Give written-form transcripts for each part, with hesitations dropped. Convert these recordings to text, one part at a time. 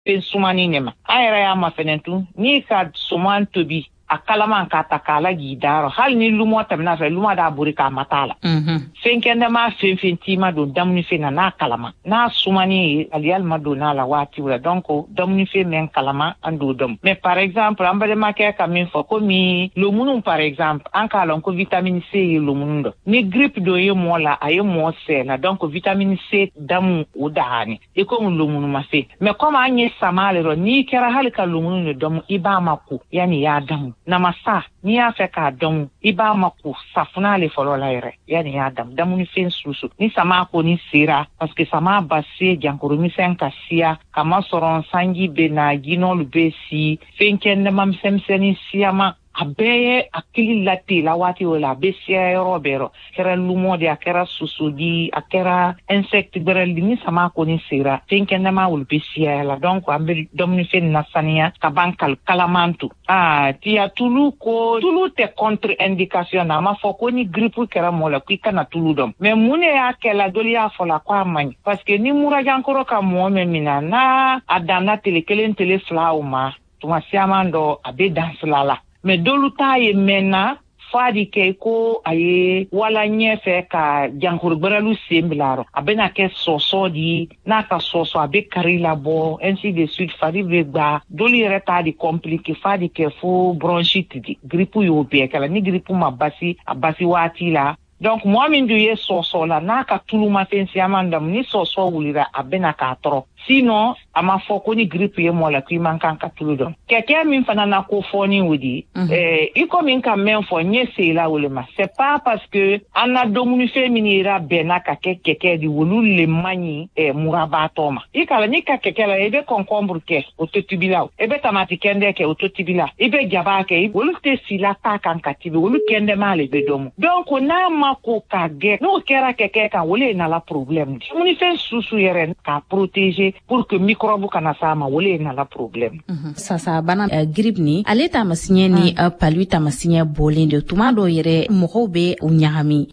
sumani nema ayra ya mafenentu ni ka suman tobi akalaman ka takala gidaro hal ni lumo tamna fe lumo da burika matala fenkende ma fenfentima do damni fe na kalama na sumani aliyal madona la wati wala donc damni fe men kalama ando dom mais par exemple ambale make ka min fo ko mi lumunum par exemple an kalon ko vitamine C lumundo ni grippe do ye mola aye mo se la donc vitamine C damu udahani e ko lumunu ma fe mais comme anye samale ro ni kera hal ka lumunu dom ibama ku yani ya damu namasa ni ya fe ka dom iba maku safuna le folo la ire yani ya damu ni fen susu ni sama ko ni sira parce que sama basse jankuru mi sen kasia kama soron sangi be na ginol be si fenken na mam semseni siama abeye akili lati la wati wala besia robero kera lumo de akera susudi akera insect berel ni sama ko ni sira fenken na ma wul besia la donc ambe domni fen nasania ka bankal kalamantu tia tulu te contre indication na ma foko ni grippe kera mola ku kana tulu dom mais mune ya kela dolia fola kwa mani parce que ni mura jankoro ka mo memina na adana telekelen teleflauma tuma siamando abe danslala mais doluta ye mena fadi ke ko aye wala nyefe ka jankur baralu semblaro abena ke soso di na ka soso abe karila bo ainsi de suite fadi vegba doli reta di compliqué fadi ke fo bronchite di grippe yo be kala ni grippe ma basi abasi wati la donc moi min du ye soso la na ka tuluma fensi amandam ni soso wulira abena ka tro sinon ama foko ni grippe ye mola ki mankan ka tuludon keke min fana na ko foni wudi iko min ka men fo nyese la wulema c'est pas parce que ana domuni feminira bena ka keke di wulu le mani murabatoma ikala ni ka keke la ebe concombre ke ototibila ebe tamati kende ke ototibila ebe jaba ke wulu te sila ta kan katibi wulu kende male be domu donc na ma ko ka ge no kera keke ka wule na la problème muni fe susu yeren ka protéger pour que microbe kana sama wole na la problème sasa bana grippe ni ale ta masinye ni palu ta masinye bolende tuma do yere mohobe unyahami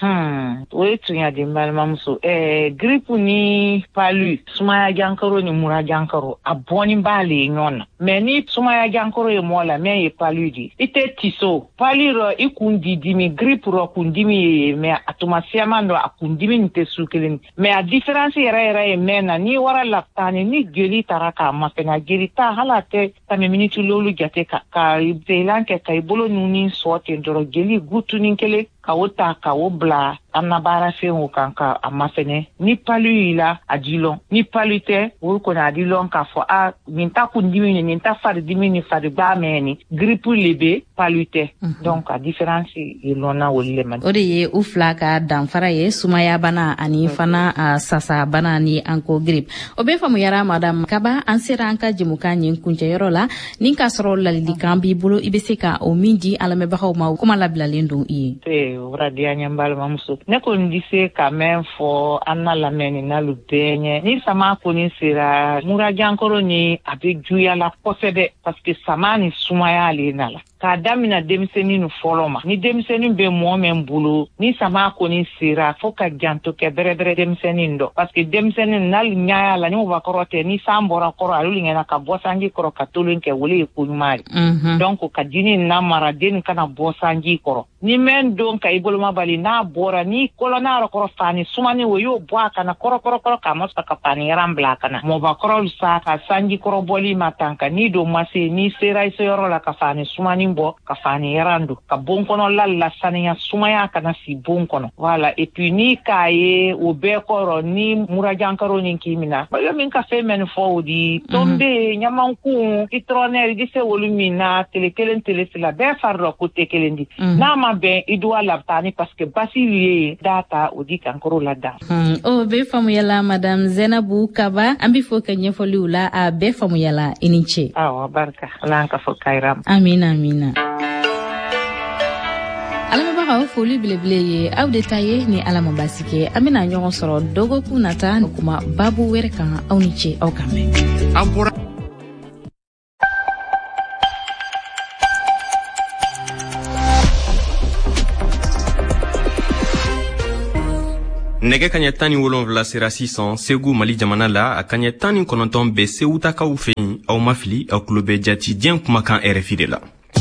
we tunya de malmamso grippe ni palu sumaya jankaro ni mura jankaro aboni bale nyona mais ni sumaya jankaro e mola mais e palu di ite tiso paliro ikundi dimi grippe ro kundimi mais atumasia mando akundimi nte sukelen mais a différence yere mena ni wara laftani ni geli taraka mafena geli ta halate tame minute lolu jate ka zelanke kay bolo nuni sote ndoro geli gutu ninkele kawota kawobla anabara fengu kanka amafene ni palu ila adilon ni palute wulko na adilon ka fo minta kundimi ni nta far dimini far ba meni grippe lebe palute donc a différence ilona wolle man odeye uflaka damfara ye sumaya bana ani fana sasa bana ni anko grippe obe famu yara madam kaba ansera anka jimuka nyin kunje yorola ninka soro lalili kambi bulo ibeseka o mindi alame bahaw ma kuma labla lendo yi radia nyambal mamsu ne ko ndise quand même fo anna la meni na lubenye ni sama ko ni sira mura jankoro ni abe juya la posede parce que sama ni sumaya ali nala ka damina demiseni nu foloma ni demiseni be mo men bulu ni sama ko ni sira fo ka janto ke bere demiseni ndo parce que demiseni nal nyaaya la ni mo bakorote ni sambora koro aluli ngena ka bosangi koro ka tulun ke wuli ko mari donc ka dini na mara den kana bosangi koro ni men don ka ibolma bali na bora ni kolona koro fani sumani wo yo bwa kana koro ka mosta ka pani rambla kana mo bakoro sa ka sangi koro boli matanka ni do mase ni sera iso yoro la ka fani sumani bo ka fani yarandu ka bonkono lalla saniya sumaya kana si bonkono voilà et puis ni kaye o be koro ni murajankaro ni kimina ba yo min ka fe men fo di tombe nyamanku itronel di se volumina telekelen telefila be farro ko tekelendi na ma ben idwa labtani parce que basi data odi kankoro la da o be famu yala madame Zenabu Kaba ambi fo kanye fo liula a be famu yala ininche awa barka lanka fo kairam amina alama bagaw foli bilebile ye aw detaye ni alama basike amina ɲɔgɔn sɔrɔ dogo kunata kuma babu wɛrɛ kan aw ni ce aw kan mɛn nege kaɲɛ 17 sera sisan Segu Mali jamana la a kaɲɛ 19 bɛ Sewutakaw fɛ yen aw ma fili aw tulo bɛ jati diɲɛ kumakan RFI de la.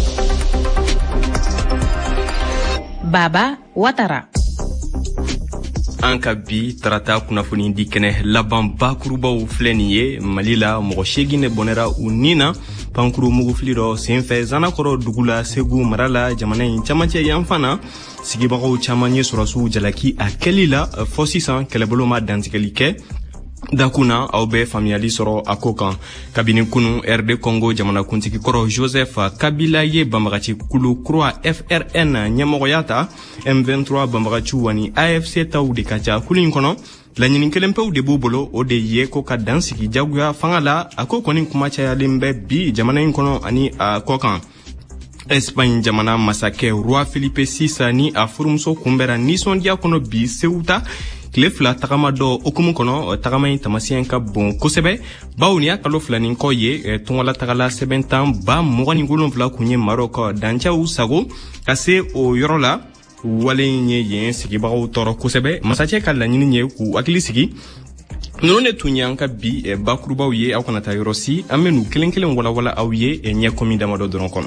Baba Watara. An ka bi tarata kunnafoni di kɛnɛ laban bakurubaw filɛ nin ye Mali la mɔgɔ 8 de bɔnɛra u ni na pankuru mugufili dɔ senfɛ Zanakɔrɔ dugu la Segu mara la jamana in camancɛ yan fana sigibagaw caman ye sɔrɔsiw jalaki a kɛli la fɔ sisan kɛlɛbolo ma dantigɛli kɛ dakuna aw bɛ faamuyali sɔrɔ a ko kan kabini kunu RD Congo jamanakuntigi kɔrɔ Joseph Kabila ye banbagaci kulu kura FRN ɲɛmɔgɔya ta M23 banbagaciw ani AFC taw de ka ca kulu in kɔnɔ laɲini kelen pew de b'u bolo o de ye ko ka dan sigi jagoya fanga la a ko kɔni kuma cayalen bɛ bi jamana in kɔnɔ ani a kɔ kan Espagne jamana masakɛ Roi Philippe VI ni a furumuso kunbɛra nisɔndiya kɔnɔ bi Sewuta tile fila tagama dɔ okumu kɔnɔ tagama in tamasiyɛn ka bon kosɛbɛ bawo ni y'a kalo filanin kɔ ye tungala tagala sɛbɛntan ba 27 kun ye Maroc dancɛw sago ka se o yɔrɔ la wale in ye yen sigibagaw tɔɔrɔ kosɛbɛ masakɛ ka laɲini ye k'u hakili sigi ninnu de tun ye an ka bi bakurubaw ye aw kana taa yɔrɔ si an bɛ n'u kelen kelen walawala aw ye ɲɛ komi damadɔ dɔrɔn kɔnɔ.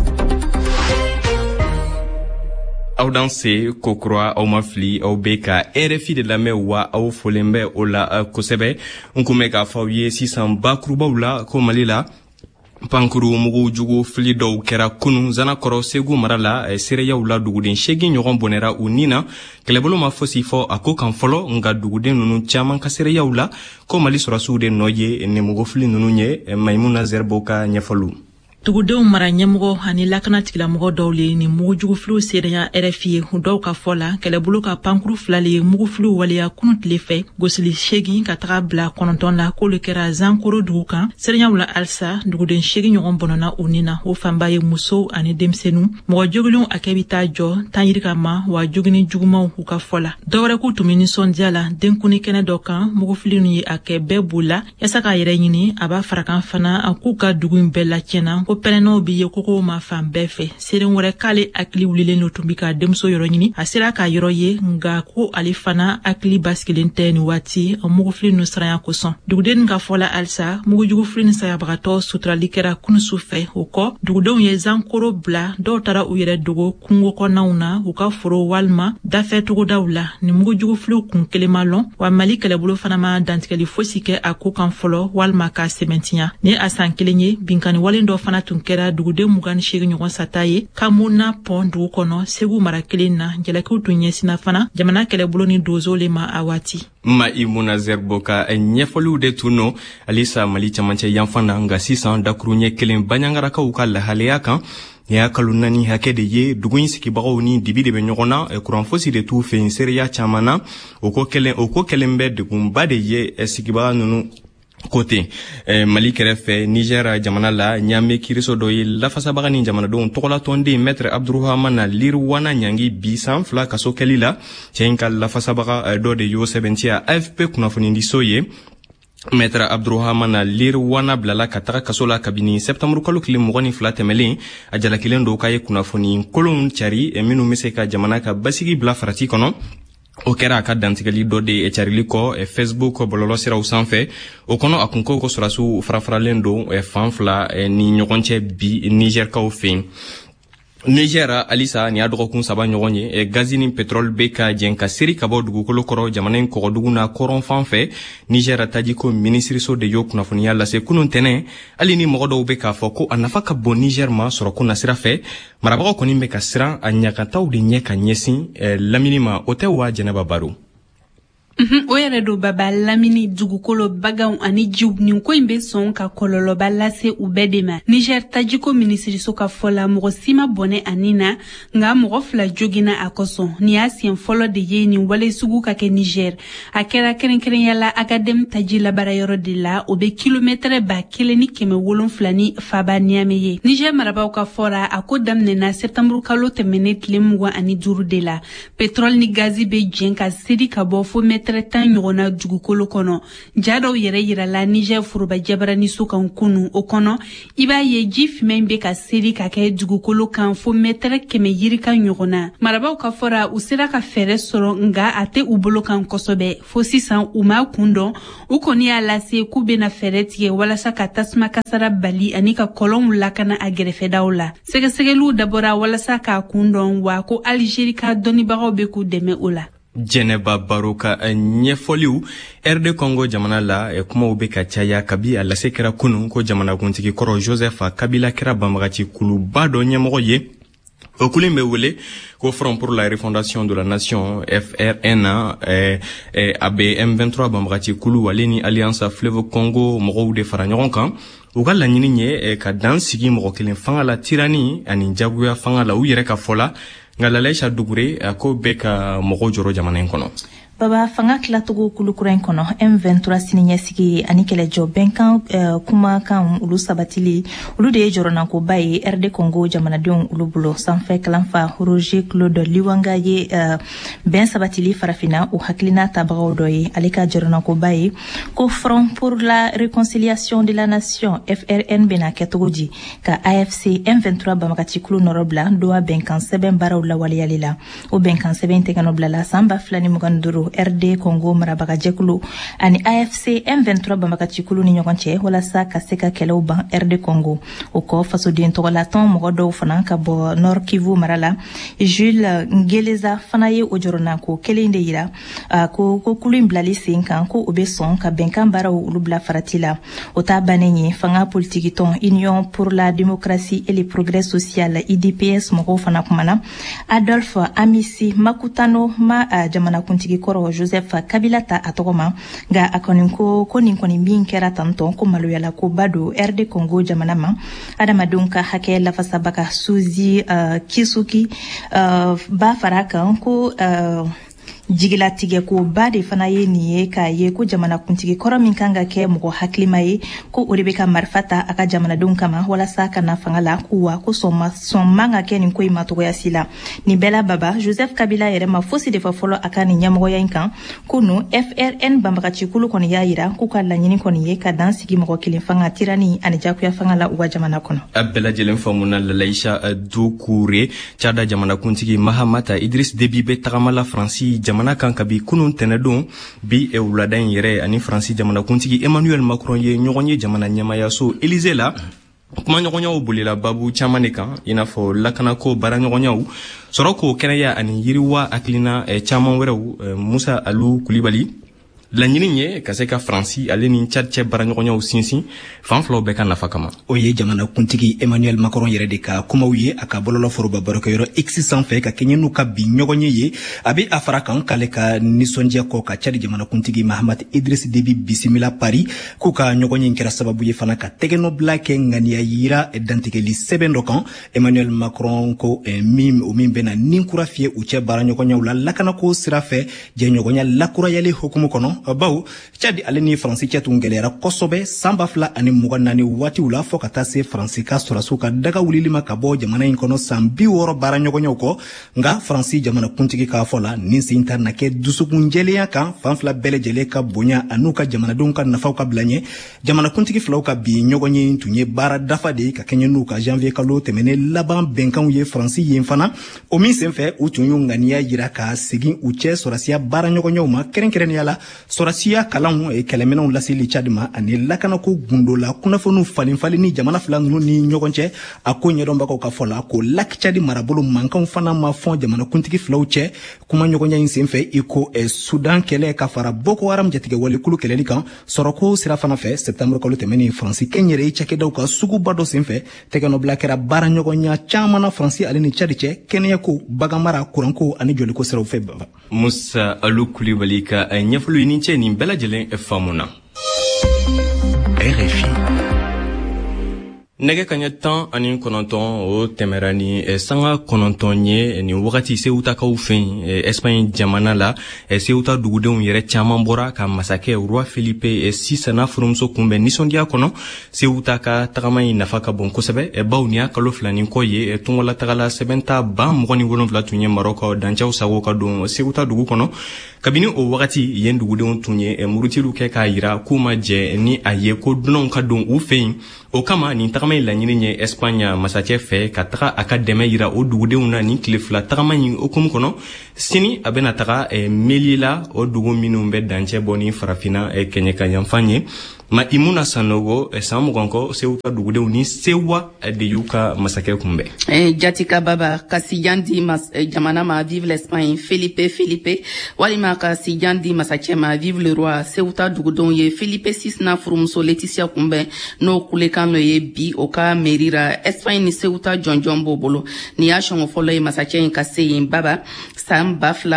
Aw dan se kokura aw ma fili aw be ka RFI de lamɛn wa aw folen bɛ o la kosɛbɛ n kun bɛ k'a fɔ aw ye sisan bakurubaw la ko Mali la pankuru mugu jugu fili dɔw kɛra kunu Zanakɔrɔ Segu mara la sereyaw la duguden 8 ɲɔgɔn bɔnɛra u ni na kɛlɛbolo ma fosi fɔ a ko kan fɔlɔ nka duguden ninnu caman ka sereyaw la ko Mali sɔrɔsiw de nɔ ye nemugofili ninnu ye Maimuna Zerbo ka ɲɛfɔliw. Tugudenw mara ɲɛmɔgɔ ani lakana tigilamɔgɔ dɔw le ni mugujugufiliw seereya RFI ye dɔw ka fɔ la kɛlɛbolo ka pankuru fila le ye mugufiliw waleya kunu tile fɛ gosili 8 ka taga bila 9 la k'olu kɛra Zankoro dugu kan sereyaw la alisa duguden 8 ɲɔgɔn bɔnɔna u ni na o fanba ye musow ani denmisɛnninw mɔgɔ jogilenw a kɛ bi taa jɔ tan yirika ma wa jogini jugumanw u ka fɔ la dɔwɛrɛ k'u tun bɛ nisɔndiya la denkuni kɛnɛ dɔ kan mugufili nu ye a kɛ bɛɛ b'u la yasa k'a yɛrɛ ɲini a b'a farakan fana a k'u ka dugu in bɛɛ lacɛna ko pɛrɛnɛw bi ye koko ma fan bɛɛ fɛ seren wɛrɛ k'ale hakili wulilen no tun bi ka denmuso yɔrɔ ɲini a sera ka yɔrɔ ye nga ko ale fana hakili basigilen tɛ ni waati mugufili nu saraya kosɔn duguden ka fɔla alisa mugujugufili ni sayabagatɔ suturali kɛra kunusu fɛ o kɔ dugudenw ye Zankoro bila dɔw taara u yɛrɛ dogo kungo kɔnɔnaw na u ka foro walima dafɛ togodaw la ni mugujugufiliw kun kelen ma lɔn wa Mali kɛlɛbolo fana ma dantigɛli fosi kɛ a ko kan fɔlɔ walima ka sɛmɛntiya ni a san kelen ye binkani walen dɔ fana tun kɛra duguden 28 ɲɔgɔn sata ye Kamuna pɔn dugu kɔnɔ Segu mara kelen na jalakiw tun ɲɛsina fana jamana kɛlɛbolo ni dozo le ma a waati. Maimuna Zerbo ka ɲɛfɔliw de tun no alisa Mali camancɛ yanfan na nga sisan dakuru ɲɛ kelen baɲangarakaw ka lahaleya kan ni y'a kalo 4 hakɛ de ye dugu in sigibagaw ni dibi de bɛ ɲɔgɔn na kuran fosi de t'u fɛ yen sereya caman na o ko kelen bɛ degunba de ye sigibaga ninnu kote Mali kɛrɛfɛ Niger jamana la ɲame kiriso dɔ ye lafasabaga ni jamanadenw tɔgɔlatɔnden Maître Abdurrahmane Lirwana Nyangi bi san 2 kaso kɛli la cɛ in ka lafasabaga dɔ de y'o sɛbɛntiya AFP kunnafonidiso ye Maître Abdurrahmane Lirwana bilala ka taga kaso la kabini septembre kalo tile 22 tɛmɛlen a jalakilen dɔw ka ye kunnafoni kolonw cari minnu bɛ se ka jamana ka basigi bila farati kɔnɔ o kɛra a ka dantigɛli dɔ de carili kɔ Facebook bɔlɔlɔ siraw sanfɛ o kɔnɔ a kun ko sɔrɔsiw farafaralen don fan fila ni ɲɔgɔn cɛ bi Nigerkaw fɛ Niger alisa ni a dɔgɔkun 3 ɲɔgɔn ye gazi ni pétrole bɛ ka jɛn ka seri ka bɔ dugukolo kɔrɔ jamana in kɔgɔdugu na kɔrɔn fan fɛ Niger tajiko minisiriso de y'o kunnafoniya lase kunun tɛnɛ hali ni mɔgɔ dɔw bɛ k'a fɔ ko a nafa ka bon Niger ma sɔrɔ ko na sira fɛ marabagaw kɔni bɛ ka siran a ɲakantaw de ɲɛ ka ɲɛsin lamini ma o tɛ wa Jɛnɛba Baro. O yɛrɛ do baba lamini dugukolo baganw ani jiw nin ko in bɛ sɔn ka kɔlɔlɔba lase u bɛɛ de ma Niger tajiko minisiriso ka fɔ la mɔgɔ si ma bɔnɛ ani na nka mɔgɔ 2 jogina a kosɔn ni y'a siɲɛ fɔlɔ de ye nin wale sugu ka kɛ Niger a kɛra kɛrɛnkɛrɛnyala Agadem taji labarayɔrɔ de la o bɛ kilomètre 1700 ni Faba Niamey ye Niger marabaw ka fɔra a ko daminɛna septembre kalo tɛmɛnen tile 25 de la pétrole ni gazi bɛ jɛn ka seri ka bɔ fo mètre 10 ɲɔgɔnna dugukolo kɔnɔ. Ja dɔw yɛrɛ yirala Niger foroba jabarani so kan kunu o kɔnɔ i b'a ye ji fimɛn bɛ ka seri ka kɛ dugukolo kan fo mètre 100 yirika ɲɔgɔnna. Marabaw ka fɔra u sera ka fɛɛrɛ sɔrɔ nga a tɛ u bolo kan kosɛbɛ fo sisan u ma kun dɔn u kɔni y'a lase k'u bɛna fɛɛrɛ tigɛ walasa ka tasuma kasara bali ani ka kɔlɔnw lakana a gɛrɛfɛdaw la. Sɛgɛsɛgɛliw dabɔra walasa k'a kun dɔn wa ko Algérie ka dɔnnibagaw bɛ k'u dɛmɛ o la. Jɛnɛba Baro ka ɲɛfɔliw RD Congo jamana la kumaw bɛ ka caya kabi a lase kɛra kunun ko jamanakuntigi kɔrɔ Joseph Kabila kɛra banbagaci kuluba dɔ ɲɛmɔgɔ ye. O kulu bɛ wele ko Front pour la refondation de la nation FRN a bɛ M23 banbagaci kulu ale ni Alliance Fleuve Congo mɔgɔw de fara ɲɔgɔn kan. U ka laɲini ye ka dan sigi mɔgɔ kelen fanga la tirani ani jagoya fanga la u yɛrɛ ka fɔ la. Nga Lalaisha Dugure ko bɛ ka mɔgɔw jɔrɔ jamana in kɔnɔ. Baba fanga kilatogo kulukura in kɔnɔ M23 sini ɲɛsigi ani kɛlɛjɔ bɛnkan kumakan olu sabatili olu de ye jɔrɔnankoba ye RD Congo jamanadenw olu bolo sanfɛ kalanfa Roger Claude Liwanga ye bɛn sabatili farafina o hakilina tabagaw dɔ ye ale ka jɔrɔnankoba ye ko Front pour la réconciliation de la nation FRN bena kɛtogo di ka AFC M23 banbagaci kulu nɔrɔ bila doa bɛnkan sɛbɛn baaraw la waliyali la o bɛnkan sɛbɛn tɛ ka nɔ bila la san 2025 RD Congo marabagajɛkulu ani AFC M23 banbagacikulu ni ɲɔgɔn cɛ walasa ka se ka kɛlɛw ban RD Congo o kɔ fasoden tɔgɔlatɔn mɔgɔ dɔw fana ka bɔ Nord Kivu mara la Jules Ngeleza fana ye o jɔrɔna ko kelen de yira ko kulu in bilali sen kan ko o bɛ sɔn ka bɛnkan baaraw olu bila farati la o ta bannen ye fanga politiki tɔn Union pour la démocratie et le progrès social IDPS mɔgɔw fana kumana Adolphe Amisi Makutano ma jamanakuntigi kɔrɔ Joseph Kabila ta a tɔgɔ ma nga a kɔni ko nin kɔni min kɛra tantɔn ko maloyala ko ba do RD Congo jamana ma adamadenw ka hakɛ lafasabaga Suzi Kisuki ba fara kan ko jigilatigɛ ko ba de fana ye nin ye k'a ye ko jamanakuntigi kɔrɔ min kan ka kɛ mɔgɔ hakilima ye ko o de bɛ ka marifa ta a ka jamanadenw kama walasa ka na fanga la ko wa ko sɔn man ka kɛ nin ko in ma cogoya si la nin bɛɛ la baba Joseph Kabila yɛrɛ ma fosi de fɔ fɔlɔ a ka nin ɲɛmɔgɔya in kan ko no FRN banbagacikulu kɔni y'a yira k'u ka laɲini kɔni ye ka dan sigi mɔgɔ kelen fanga tirani ani jagoya fanga la u ka jamana kɔnɔ. A bɛɛ lajɛlen faamuna Lalaisha Dukure Cada jamanakuntigi Mahamata Idriss Déby bɛ tagamala Faransi jamana kan kabi kunun tɛnɛdon bi wulada in yɛrɛ ani Faransi jamanakuntigi Emmanuel Macron ye ɲɔgɔn ye jamana ɲɛmayaso Élysée la kuma ɲɔgɔnyaw bolila babu caman de kan i n'a fɔ lakanako baara ɲɔgɔnyaw sɔrɔ k'o kɛnɛya ani yiriwa hakilina caman wɛrɛw Musa Alu Kulibali laɲini ye ka se ka Faransi ale ni Tchad cɛ baaraɲɔgɔnyaw sinsin fan filaw bɛɛ ka nafa kama. O ye jamanakuntigi Emmanuel Macron yɛrɛ de ka kumaw ye a ka bɔlɔlɔ foroba barokɛyɔrɔ X sanfɛ ka kɛɲɛ n'u ka bi ɲɔgɔn ye a bɛ a fara kan k'ale ka nisɔndiya kɔ ka Tchad jamanakuntigi Mahamat Idriss Déby bisimila Paris k'u ka ɲɔgɔn ye kɛra sababu ye fana ka tɛgɛnɔbila kɛ ŋaniya yira dantigɛli sɛbɛn dɔ kan Emmanuel Macron ko min bɛna ninkura fiyɛ u cɛ baaraɲɔgɔnyaw la lakanako sira fɛ jɛɲɔgɔnya lakurayali hukumu kɔnɔ bawo Tchad ale ni Faransi cɛ tun gɛlɛyara kosɛbɛ san 2024 waatiw la fɔ ka taa se Faransi ka sɔrɔsiw ka daga wulili ma ka bɔ jamana in kɔnɔ san 60 baaraɲɔgɔnyaw kɔ nga Faransi jamanakuntigi k'a fɔ la nin sen ta na kɛ dusukunjɛlenya kan fan fila bɛɛ lajɛlen ka bonya an'u ka jamanadenw ka nafaw ka bila ɲɛ jamanakuntigi filaw ka bi ɲɔgɔn ye tun ye baara dafa de ka kɛɲɛ n'u ka janvier kalo tɛmɛnen laban bɛnkanw ye Faransi yen fana o min senfɛ u tun y'u ŋaniya yira ka segin u cɛ sɔrɔsiya baaraɲɔgɔnyaw ma kɛrɛnkɛrɛnnenya la sɔrɔsiya kalanw kɛlɛminɛw laseli Tchad ma ani lakanako gundo la kunnafoniw falen ni jamana fila ninnu ni ɲɔgɔn cɛ a ko ɲɛdɔnbagaw ka fɔ la ko lac Tchad marabolo mankanw fana ma fɔn jamanakuntigi filaw cɛ kuma ɲɔgɔnya in senfɛ i ko Sudan kɛlɛ ka fara Boko Haram jatigɛ walikulu kɛlɛli kan sɔrɔko sira fana fɛ septembre kalo tɛmɛnen Faransi kɛnyɛrɛ cakɛdaw ka suguba dɔ senfɛ tɛgɛnɔbila kɛra baaraɲɔgɔnya caman na Faransi ale ni Tchad cɛ kɛnɛyako baganmara kuranko ani joliko siraw fɛ baba. Musa Alu Kulibali ka ɲɛfɔli ni cɛ nin bɛɛ lajɛlen faamuna. RFI nɛgɛ kaɲɛ 19 o tɛmɛra ni sanga 9 ye ni wagati Seutakaw fɛn Espagne jamana la Seuta dugudenw yɛrɛ caman bɔra ka masakɛ Roi Felipe VI n'a furumuso kunbɛn nisɔndiya kɔnɔ Seuta ka tagama in nafa ka bon kosɛbɛ baw ni kalo filanin kɔ ye tungɔla tagala sɛbɛnta 27 tun ye Maroc dancɛw sago ka don Seuta dugu kɔnɔ kabini o wagati yen dugudenw tun ye murutilu kɛ k'a yira k'u ma jɛ ni a ye ko dunanw ka don u fɛ yen. O kama nin tagama in laɲini ye Espagne masakɛ fɛ ka taga a ka dɛmɛ yira o dugudenw na nin tile fila tagama in okumu kɔnɔ. Sini a bɛna taga Meli la, o dugu minnu bɛ dancɛ bɔ ni farafina kɛɲɛ ka yanfan ye. Ma Imuna Sanogo san mugan kɔ Ceuta dugudenw ni Sewa de y'u ka masakɛ kunbɛn. Jatika Baba ka sijan di jamana ma vive l'Espagne Felipe walima ka sijan di masakɛ ma vive le roi Ceuta dugudenw ye Felipe 6 na furumuso Leticia kunbɛn n'o kulekan n'o ye bi o ka merira Espagne ni Ceuta jɔnjɔn b'o bolo. Ni y'a sɔngɔ fɔlɔ ye masakɛ in ka se yen Baba san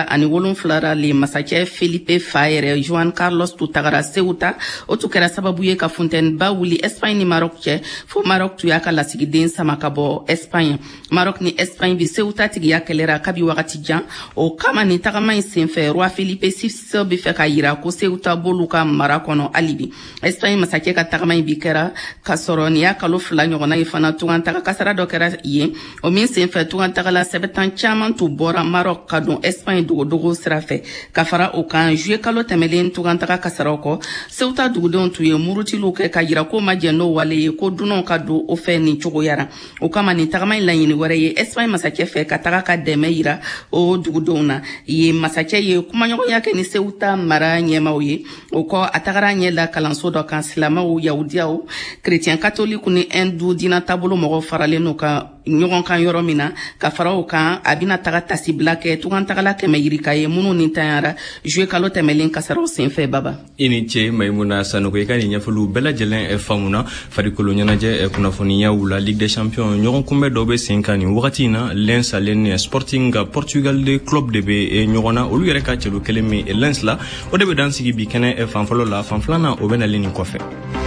2007 ra le masakɛ Felipe fa yɛrɛ Juan Carlos tu tagara Ceuta o tu kɛra sababu ye ka fontaine ba wuli Espagne ni Maroc cɛ fo Maroc tu y'a ka lasigiden sama ka bɔ Espagne. Maroc ni Espagne bi Ceuta tigiya kɛlɛra kabi wagati jan o kama ni tagama in senfɛ roi Felipe 6 bi fɛ ka yira ko Ceuta bolu ka mara kɔnɔ alibi. Espagne masakɛ ka tagama in bi kɛra ka sɔrɔ ni y'a kalo 2 ɲɔgɔnna ye fana tugantaga kasara dɔ kɛra yen o min senfɛ tugantagala sɛbɛtan caman tu bɔra Maroc ka don Espagne dogodogo sira fɛ ka fara o kan juillet kalo tɛmɛlen tugantaga kasaraw kɔ Ceuta dugudenw tu ye murutilu kɛ ka yira ko ma jɛ n'o wale ye ko dunanw ka don o fɛ nin cogoyara. O kama nin tagama in laɲini wɛrɛ ye Espagne masakɛ fɛ ka taga ka dɛmɛ yira o dugudenw na. Ye masakɛ ye kumaɲɔgɔnya kɛ ni Ceuta mara ɲɛmaw ye o kɔ a tagara ɲɛ la kalanso dɔ kan silamɛw yahudiyaw chrétien catholique ni hindu diina taabolo mɔgɔw faralen n'u ka ɲɔgɔn kan yɔrɔ min na ka fara o kan a bɛna taga tasibila kɛ tugantagala kɛmɛ yirika ye minnu ni tanyara juillet kalo tɛmɛlen kasaraw senfɛ Baba. I ni ce Maimuna Sanogo i ka nin ɲɛfɔliw bɛɛ lajɛlen faamuna. Farikolo ɲɛnajɛ kunnafoniyaw la Ligue des Champions ɲɔgɔn kunbɛ dɔ bɛ sen kan nin wagati in na. Lens ale ni Sporting Portugal de club de bɛ ɲɔgɔn na olu yɛrɛ ka cɛlu kelen min Lens la o de bɛ dan sigi bi kɛnɛ fanfɔlɔ la fanfilanan o bɛ nalen nin kɔfɛ.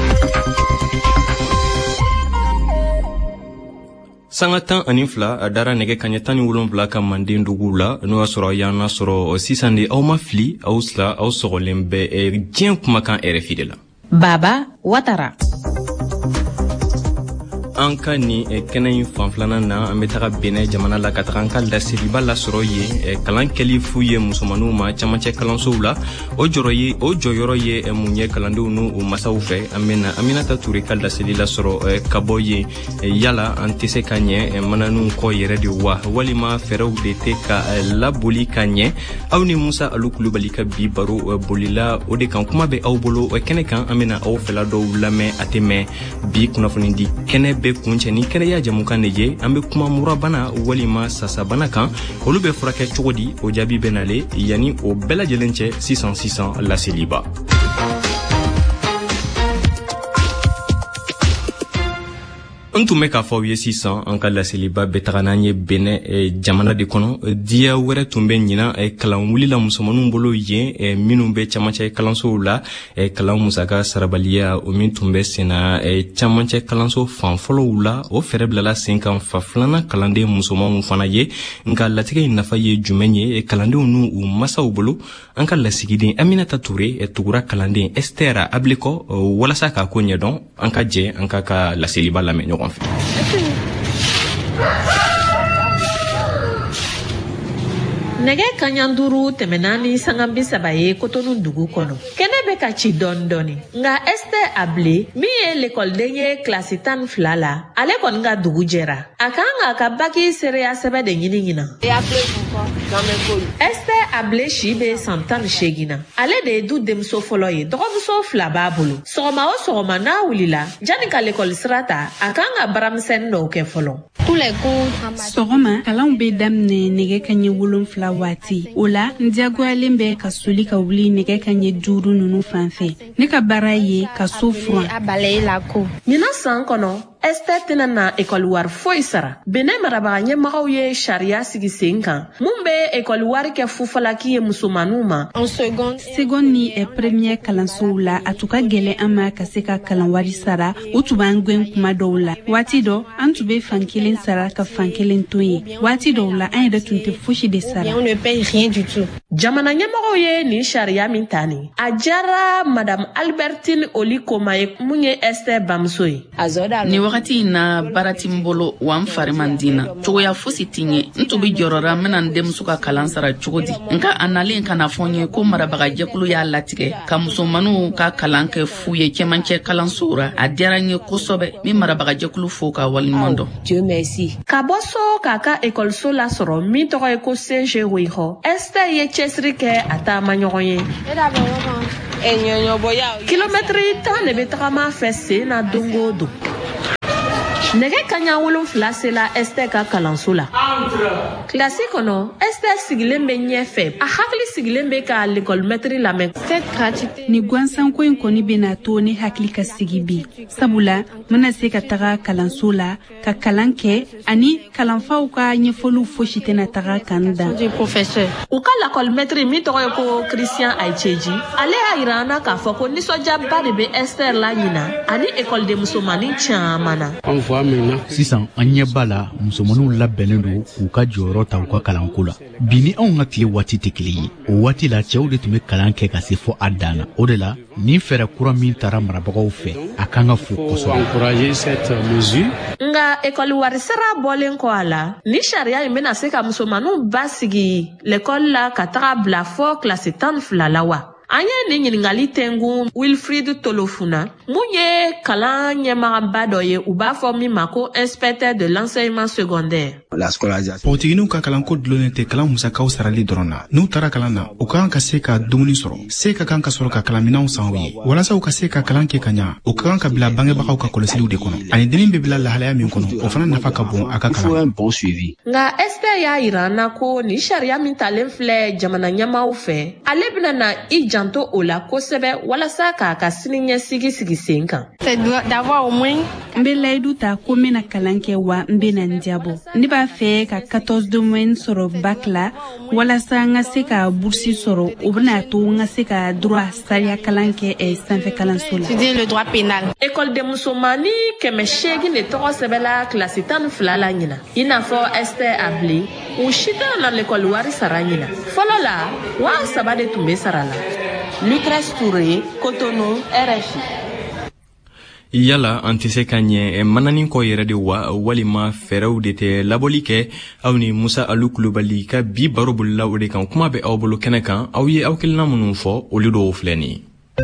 Sanga 12 a dara nɛgɛ kaɲɛ 17 ka Manden dugu la n'o y'a sɔrɔ y'an sɔrɔ sisan de aw ma fili aw sɔgɔlen bɛ diɲɛ kumakan RFI de la. Baba Watara. An ka ni kɛnɛ in fanfilanan na an bɛ taga Benin jamana la ka taga an ka laseliba lasɔrɔ ye kalan kɛli fu ye musomaninw ma camancɛ kalansow la o jɔyɔrɔ ye mun ye kalandenw n'u masaw fɛ. An bɛna Aminata Ture ka laseli lasɔrɔ ka bɔ yen yala an tɛ se ka ɲɛ mananinw kɔ yɛrɛ de wa walima fɛɛrɛw de tɛ ka laboli ka ɲɛ. Aw ni Musa Alu Kulubali ka bi baro bolila o de kan kuma bɛ aw bolo kɛnɛ kan an bɛna aw fɛla dɔw lamɛn a tɛ mɛn bi kunnafoni di kɛnɛ bɛ kuncɛ ni kɛnɛya jamukan de ye an bɛ kuma murabana walima sasabana kan olu bɛ furakɛ cogo di o jaabi bɛ nale yani o bɛɛ lajɛlen cɛ sisan laseliba. An tun bɛ k'a fɔ aw ye sisan an ka laseliba bɛ taga n'an ye Benin jamana de kɔnɔ diya wɛrɛ tun bɛ ɲina kalan wulila musomaninw bolo yen minnu bɛ camancɛ kalansow la kalan musaka sarabaliya o min tun bɛ senna camancɛ kalanso fanfɔlɔw la o fɛɛrɛ bilala sen kan fa filanan kalanden musomanw fana ye nka latigɛ in nafa ye jumɛn ye kalandenw n'u masaw bolo. An ka lasigiden Aminata Ture tugura kalanden Esther Ablekɔ walasa k'a ko ɲɛdɔn an ka jɛ an ka laseliba lamɛn ɲɔgɔn fɛ. Nɛgɛ kaɲa 5 tɛmɛna ni sanga 30 ye Kotonu dugu kɔnɔ. Kɛnɛ bɛ ka ci dɔɔni nka Esther Able min ye l'école ye classe 12 la ale kɔni ka dugu jɛra. A kan k'a ka baki sereya sɛbɛ de ɲini. Esther Able si bɛ san 18 na. Ale de ye du denmuso fɔlɔ ye. Dɔgɔmuso 2 b'a bolo. Sɔgɔma o sɔgɔma n'a wulila janni ka l'école sira ta a kan ka baramisɛnnin dɔw kɛ fɔlɔ. Sɔgɔma kalanw bɛ daminɛ nɛgɛ kaɲɛ 7 waati. O la n diyagoyalen bɛ ka soli ka wuli nɛgɛ kaɲɛ 5 ninnu fanfɛ. Ne ka baara ye ka so furan. Ɲinan san kɔnɔ Esther tɛna na école wari foyi sara. Benin marabaga ɲɛmɔgɔw ye sariya sigi sen kan mun bɛ école wari kɛ fufalaki ye musomaninw ma. Seconde ni première kalansow la a tun ka gɛlɛn an ma ka se ka kalan wari sara o tun b'an gɛn kuma dɔw la. Waati dɔ an tun bɛ fan kelen sara ka fan kelen to ye. Waati dɔw la an yɛrɛ tun tɛ fosi de sara. jamana ɲɛmɔgɔw ye nin sariya min ta nin a diyara madame Albertine Olikoma ye mun ye Esther bamuso ye. Ni wagati in na baara ti n bolo wa n fari man di na cogoya fosi ti n ye n tun bi jɔrɔra n bena n denmuso ka kalan sara cogo di nka a nalen ka na fɔ n ye ko marabagajɛkulu y'a latigɛ ka musomaniw ka kalan kɛ fu ye cɛmancɛ kalansow ra a diyara n ye kosɛbɛ min marabagajɛkulu fo ka waleɲuman dɔn. Ka bɔ so k'a ka ekɔliso lasɔrɔ min tɔgɔ ye ko CG Weyhɔ, Esther ye cɛsiri kɛ a taama ɲɔgɔn ye. Kilomɛtiri 10 de bɛ tagama fɛ sen na don o don. Nɛgɛ kaɲa 7 sela Esther ka kalanso la. Kilasi kɔnɔ Esther sigilen bɛ ɲɛfɛ a hakili sigilen bɛ ka l'école-maître lamɛn. Ni gwansanko in kɔni bɛna to ne hakili ka sigi bi sabula mana se ka taga kalanso la ka kalan kɛ ani kalanfaw ka ɲɛfɔliw fosi tɛna taga kan da. U ka l'école-maître min tɔgɔ ye ko Christian Aicheji ale y'a yira an na k'a fɔ ko nisɔndiyaba de bɛ Esther la ɲina ani école de musomanin caman na. Sisan an ɲɛ b'a la musomaninw labɛnnen don k'u ka jɔyɔrɔ ta u ka kalanko la bi ni anw ka tile waati tɛ kelen ye o waati la cɛw de tun bɛ kalan kɛ ka se fɔ a dan na o de la ni fɛɛrɛ kura min taara marabagaw fɛ a kan ka fo kosɛbɛ. Nga école wari sara bɔlen kɔ a la ni sariya in bɛna se ka musomaninw basigi l'école la ka taga bila fɔ kilasi 12 la wa. An ye nin ɲiningali tɛngun Wilfried Tolofuna mun ye kalan ɲɛmagaba dɔ ye u b'a fɔ min ma ko inspecteur de l'enseignement secondaire. Pɔgɔtigininw ka kalanko dulonnen tɛ kalan musakaw sarali dɔrɔn na n'u taara kalan na u ka kan ka se ka dumuni sɔrɔ se ka kan ka sɔrɔ ka kalanminɛnw san u ye walasa u ka se ka kalan kɛ ka ɲa u ka kan ka bila bangebagaw ka kɔlɔsiliw de kɔnɔ ani dennin bɛ bila lahalaya min kɔnɔ o fana nafa ka bon a ka kalan. Nga Esther y'a yira an na ko ni sariya min talen filɛ jamana ɲɛmaaw fɛ ale bɛna na i janto o la kosɛbɛ walasa k'a ka siniɲɛsigi sigi sen kan. N bɛ layidu ta ko n bɛna kalan kɛ wa n bɛna n diabɔ ne b'a fɛ ka 14 domaine sɔrɔ bac la walasa n ka se ka bourse sɔrɔ o bɛna to n ka se ka droit sariya kalan kɛ sanfɛ kalanso la. École de musomani 800 de tɔgɔ sɛbɛla kilasi 12 la ɲina i n'a fɔ Esther Ablé u si tɛ na l'école wari sara ɲina fɔlɔ la 3,000 de tun bɛ sara la. Lucrèce Touré, Cotonou, RFI. Yala an tɛ se ka ɲɛ mananin kɔ yɛrɛ de wa walima fɛɛrɛw de tɛ labɔli kɛ aw ni Musa Alu Kulubali ka bi baro bolila o de kan kuma bɛ aw bolo kɛnɛ kan aw ye aw kilina minnu fɔ olu dɔw filɛ nin.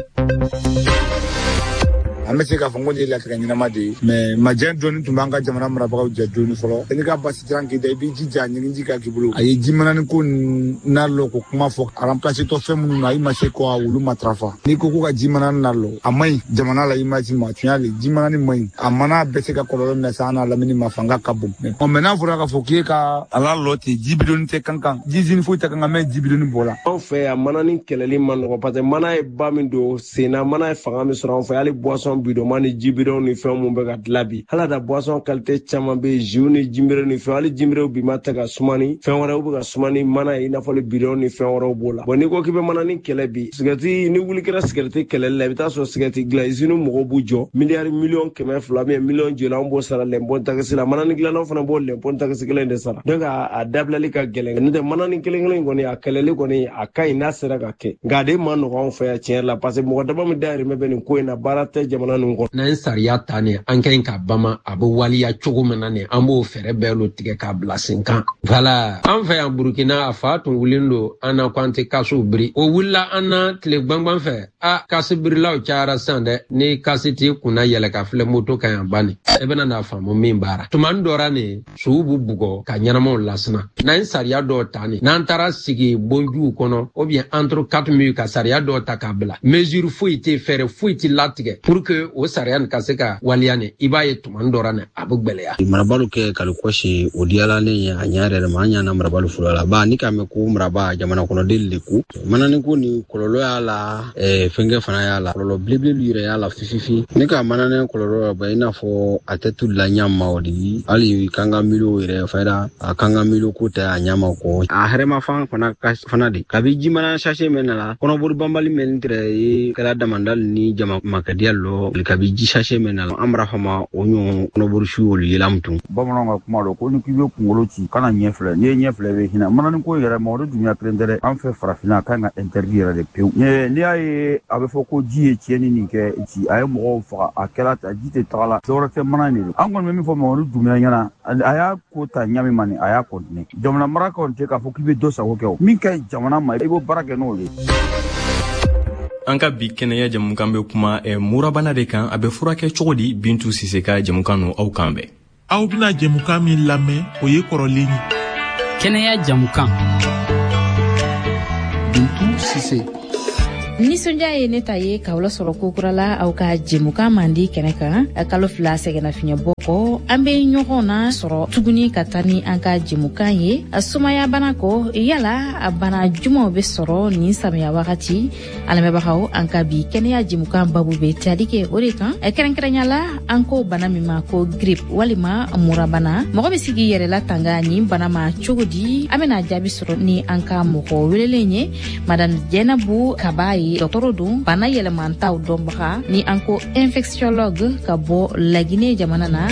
An bɛ se k'a fɔ n ko de latigɛ ɲɛnama de ye mais majɛ dɔɔni tun b'an ka jamana marabagaw jɛ dɔɔni fɔlɔ i ni ka basi tiran k'i da i b'i jija ɲɛgɛnji ka k'i bolo a ye jimanani ko nalɔ ko kuma fɔ a remplacer tɔ fɛn minnu na i ma se ko a olu matarafa n'i ko ka jimanani nalɔ a man ɲi jamana la image ma tiɲɛ le jimanani man ɲi a mana bɛ se ka kɔlɔlɔ minɛ sa an n'a lamini ma fanga ka bon mais n'a fɔra k'a fɔ k'i ka a lalɔ ten ji bidɔni tɛ kan kan ji zini foyi tɛ kan kan mɛ ji bidɔni bɔ la. Anw fɛ yan manani kɛlɛli man nɔgɔ parce que mana ye ba min don sen na mana ye fanga min sɔrɔ anw fɛ hali boisson bidɔnman ni ji bidɔn ni fɛn mun bɛ ka dilan bi hala da boisson qualité caman bɛ jus ni jinbere ni fɛn hali jinbere bi ma tɛ ka sumani fɛn wɛrɛw bɛ ka sumani mana ye i n'a fɔ bidɔn ni fɛn wɛrɛw b'o la bon n'i ko k'i bɛ manani kɛlɛ bi sigɛrɛti ni wuli kɛra sigɛrɛti kɛlɛli la i bɛ taa sɔrɔ sigɛrɛti dilan usine mɔgɔw b'u jɔ miliyari 200,000 bien miliyɔn joli an b'o sara lɛnpɔn taxi la manani dilannaw fana b'o lɛnpɔn taxi kelen de sara donc a dabilali ka gɛlɛn n'o tɛ manani kelen kɔni a kɛlɛli kɔni a ka ɲi n'a sera ka kɛ nka a de ma nɔgɔ anw fɛ yan tiɲɛ la parce que mɔgɔ dama min dahirimɛ bɛ nin ko in na baara tɛ jamana ninnu kɔnɔ. N'an sariya ta ne an ka ɲi ka bama a bɛ waliya cogo min na ne an b'o fɛɛrɛ bɛɛ lo tigɛ k'a bila sen kan. Voilà an fɛ yan Burukina a fa tun wulilen don an na ko an tɛ kasiw biri o wulila an na tile gbangban fɛ kasi birilaw cayara sisan dɛ ni kasi t'i kunna yɛlɛ ka filɛ moto kan yan bani e bɛna n'a faamu min baara tumani dɔra ne suw b'u bugɔ ka ɲɛnamaw lasina n'an ye sariya dɔw ta ne n'an taara sigi bonjuw kɔnɔ ou bien entre 4 minutes ka sariya dɔw ta k'a bila mesure foyi tɛ fɛɛrɛ foyi tɛ latigɛ pour que o sariya nin ka se ka waliya ne i b'a ye tumani dɔra ne a bɛ gwɛlɛya. Marabalu kɛ kalikɔsi o diyala ne ye a ɲɛ yɛrɛ ma an ɲana marabalu fɔlɔ la ba ni ka mɛn ko maraba jamana kɔnɔden de ko manani ko ni kɔlɔlɔ y'a la fɛnkɛ fana y'a la kɔlɔlɔ belebele yɛrɛ y'a la fififi ne ka manani kɔlɔlɔ ba i n'a fɔ a tɛ tu la ɲama o de hali kanga milo yɛrɛ fɛra a kanga milo ko tɛ a ɲama kɔ a hɛrɛma fan fana de kabi jimana sase mɛn na la kɔnɔboli banbali mɛn tɛrɛ ye kɛra damandali ni jama makadiya lɔ folo kabi jishashe menal amra fama onyo no borshu wol yelamtu bamananga kuma do ko ni kibe kungolo ci kana nyefle ni nyefle be hina manan ko yere mo do dunya krendere an fe farafina kanga interviewer de pew ni ay abe foko ji ci ni ke ci ay mo fa akela ta jite tala sorate manani angon memi fo mo do dunya nyana aya ko ta nyami mani aya ko ni jamna mara ko te ka fo kibe do sa ko ke min kay jamana ma ibo barake no le an ka bi kɛnɛya jamukan bɛ kuma murabana de kan a bɛ furakɛ cogo di Bintu Sise ka jamukan no aw kan bɛɛ aw bɛna jamukan min lamɛn o ye kɔrɔlen ye kɛnɛya jamukan Bintu Sise nisɔndiya ye ne ta ye k'aw lasɔrɔ kokura la aw ka jɛmukan mandi kɛnɛ kan kalo 2 sɛgɛnna fiɲɛ bɔ kɔ an bɛ ɲɔgɔn na sɔrɔ tuguni ka taa ni an ka jɛmukan ye sumaya bana kɔ yala a bana jumaw bɛ sɔrɔ nin samiya wagati a lamɛnbagaw an ka bi kɛnɛya jɛmukan babu bɛ tali kɛ o de kan kɛrɛnkɛrɛnya la an ko bana min ma ko grippe walima murabana mɔgɔ bɛ sigi yɛrɛ la tanga nin bana ma cogo di an bɛna jaabi sɔrɔ ni an ka mɔgɔ welelen ye madame Jɛnabu Kaba dɔgɔtɔrɔ don bana yɛlɛmantaw dɔnbaga ni an ko infectiologue ka bɔ Laginɛ jamana na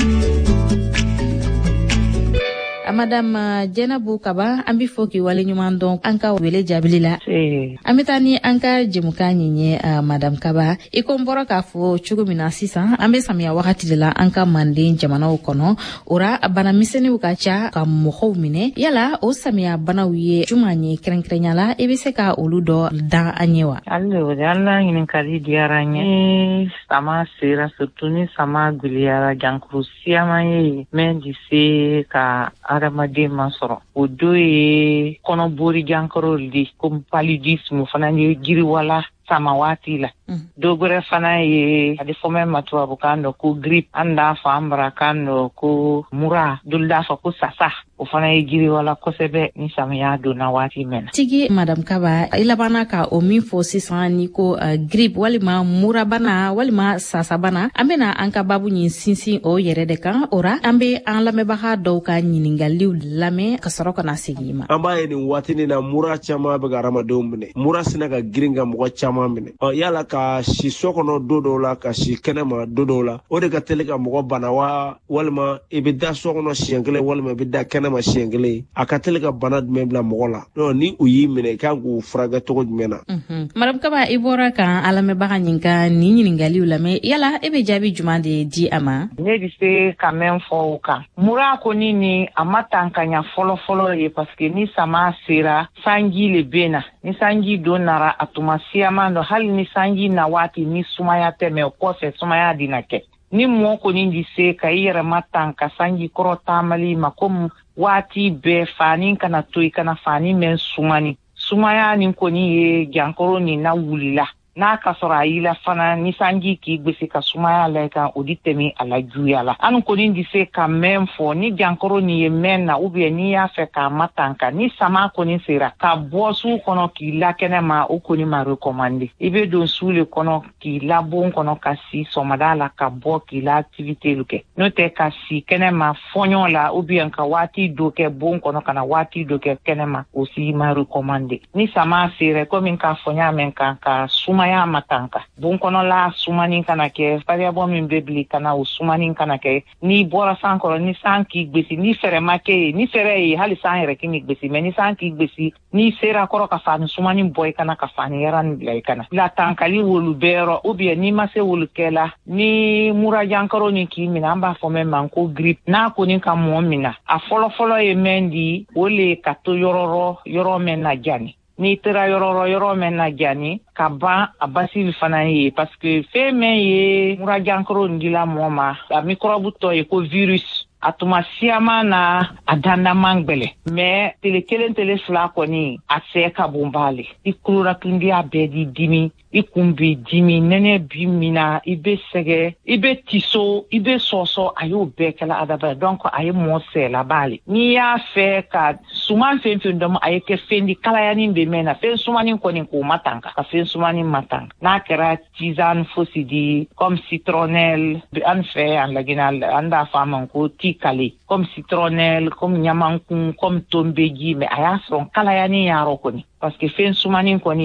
Madame Jɛnabu Kaba an bɛ fɔ k'i wale ɲuman dɔn an ka wele jaabili la an bɛ taa ni an ka jɛmukan ɲi ye Madame Kaba i ko n bɔra k'a fɔ cogo min na sisan an bɛ samiya wagati de la an ka Manden jamanaw kɔnɔ ora bana misɛnninw ka ca ka mɔgɔw minɛ yala o samiya banaw ye juman ye kɛrɛnkɛrɛnya la i bɛ se ka olu dɔ dan an ye wa Ala ɲininkali diyara n ye ni sama sera surtout ni sama gwiliyara jankuru siyaman ye min di se ka adamaden ma sɔrɔ o do ye kɔnɔbori jankɔrɔw de comme paludisme fana ye giriwala sama waati la dogore fana ye adi fɔ min ma tubabukan dɔ ko grippe an d'a fɔ an barakan dɔ ko mura dolu d'a fɔ ko sasa o fana ye giriwala kosɛbɛ ni samiya donna waati mɛn na tigi Madame Kaba i labanna ka o min fɔ sisan ni ko grippe walima murabana walima sasabana an bɛna an ka babu ɲin sinsin o yɛrɛ de kan ora an bɛ an lamɛnbaga dɔw ka ɲiningaliw lamɛn ka sɔrɔ ka na segin ma an b'a ye nin waati nin na mura caman bɛ ka adamadenw minɛ mura sina ka girin ka mɔgɔ caman minɛ yala ka si so kɔnɔ don dɔw la ka si kɛnɛma don dɔw la o de ka teli ka mɔgɔ bana wa walima i bɛ da so kɔnɔ siɲɛ kelen walima i bɛ da kɛnɛma siɲɛ kelen a ka teli ka bana jumɛn bila mɔgɔ la ni u y'i minɛ i kan k'u furakɛ cogo jumɛn na Madame Kaba i bɔra kan an lamɛnbaga ɲin ka nin ɲiningaliw lamɛn yala e bɛ jaabi juman de di a ma ne bɛ se ka mɛn fɔ o kan mura kɔni ni a ma tan ka ɲa fɔlɔ ye parce que ni sama sera sanji le bɛ na ni sanji don nara a tuma siyaman dɔ hali ni sanji na waati ni sumaya tɛ mɛ o kɔfɛ sumaya dina kɛ ni mɔgɔ kɔni di se ka i yɛrɛ ma tan ka sanji kɔrɔ taamali ma komi waati bɛɛ fani kana to i kana fani mɛn sumani sumaya nin kɔni ye jankɔrɔ nin na wulila n'a ka sɔrɔ a y'i la fana ni sanji k'i gbese ka sumaya la kan o di tɛmɛ a la juguya la an kɔni di se ka mɛn fɔ ni jankɔrɔ nin ye mɛn na ubiyɛn n'i y'a fɛ k'a ma tan kan ni sama kɔni sera ka bɔ su kɔnɔ k'i la kɛnɛ ma o kɔni ma recommandé i bɛ don su le kɔnɔ k'i la bon kɔnɔ ka si sɔgɔmada la ka bɔ k'i la activité kɛ n'o tɛ ka si kɛnɛ ma fɔɲɔ la ubiyɛn ka waati dɔ kɛ bon kɔnɔ ka na waati dɔ kɛ kɛnɛ ma o si ma recommandé ni sama sera komi k'a fɔ n y'a mɛn kan ka sumaya ma tanka bon kɔnɔla sumani kana kɛ variable min bɛ bili kana o sumani kana kɛ ni bɔra san kɔrɔ ni san k'i gbesi ni fɛrɛ ma kɛ ye ni fɛrɛ ye hali san yɛrɛ k'i gbesi mais ni san k'i gbesi ni sera kɔrɔ ka fani sumani bɔ i kana ka fani yɛrɛ ni bila i kana la tankali wolu bɛɛ yɔrɔ ou bien ni ma se wolu kɛ la ni mura jankaro ni k'i minɛ an b'a fɔ mɛn man ko grippe n'a kɔni ka mɔɔ minɛ a fɔlɔfɔlɔ ye mɛn di o le ka to yɔrɔ mɛn na jani ni tera yɔrɔ mɛn na jani ka ban a basili fana ye parce que fɛn mɛn ye mura jankaro ni dila mɔɔ ma a microbe tɔ ye ko virus a tuma siyaman na a dandaman gwɛlɛ mais tele kelen tele fila kɔni a sɛ ka bon b'ale i kuloratundiya bɛɛ di dimi i kun b'i dimi nɛnɛ bi min na i bɛ sɛgɛ i bɛ tiso i bɛ sɔsɔ a y'o bɛɛ kɛla adama donc a ye mɔɔ sɛla b'ale n'i y'a fɛ ka suman fɛn fɛn dɔn a ye kɛ fɛn di kalayani bɛ mɛn na fɛn sumanin kɔni k'o ma tan ka fɛn sumanin ma tan n'a kɛra tisane fosi di comme citronnelle an fɛ an Laginɛ an b'a fɔ a ma ko kale comme citronnelle comme ɲamankun comme tonbeji mais a y'a sɔrɔ kalayani y'a rɔ kɔni parce que fɛn sumanin kɔni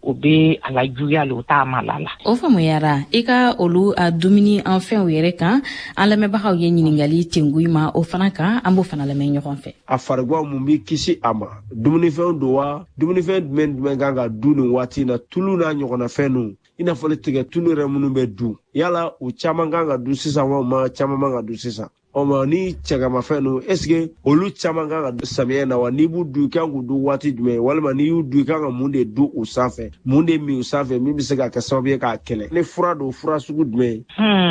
o be ala juya lo ta malala o famuyara i ka olu a dumuni an fɛnw yɛrɛ kan an lamɛnbagaw ye ɲiningali tengui ma o fana kan an b'o fana lamɛn ɲɔgɔn fɛ a farigwa mun bi kisi a ma dumunifɛnw do wa dumunifɛn jumɛn kan ka dun nin waati na tulu n'a ɲɔgɔnna fɛn nu i n'a fɔ tigɛ tulu yɛrɛ minnu bɛ dun yala u caman kan ka dun sisan wa ma caman man ka dun sisan o ma ni cɛgamafɛn nu est ce que olu caman kan ka dun samiyɛ na wa n'i b'u dun i kan k'u dun waati jumɛn walima n'i y'u dun i kan ka mun de dun u sanfɛ mun de min u sanfɛ min bɛ se ka kɛ sababu ye k'a kɛlɛ ni fura don fura sugu jumɛn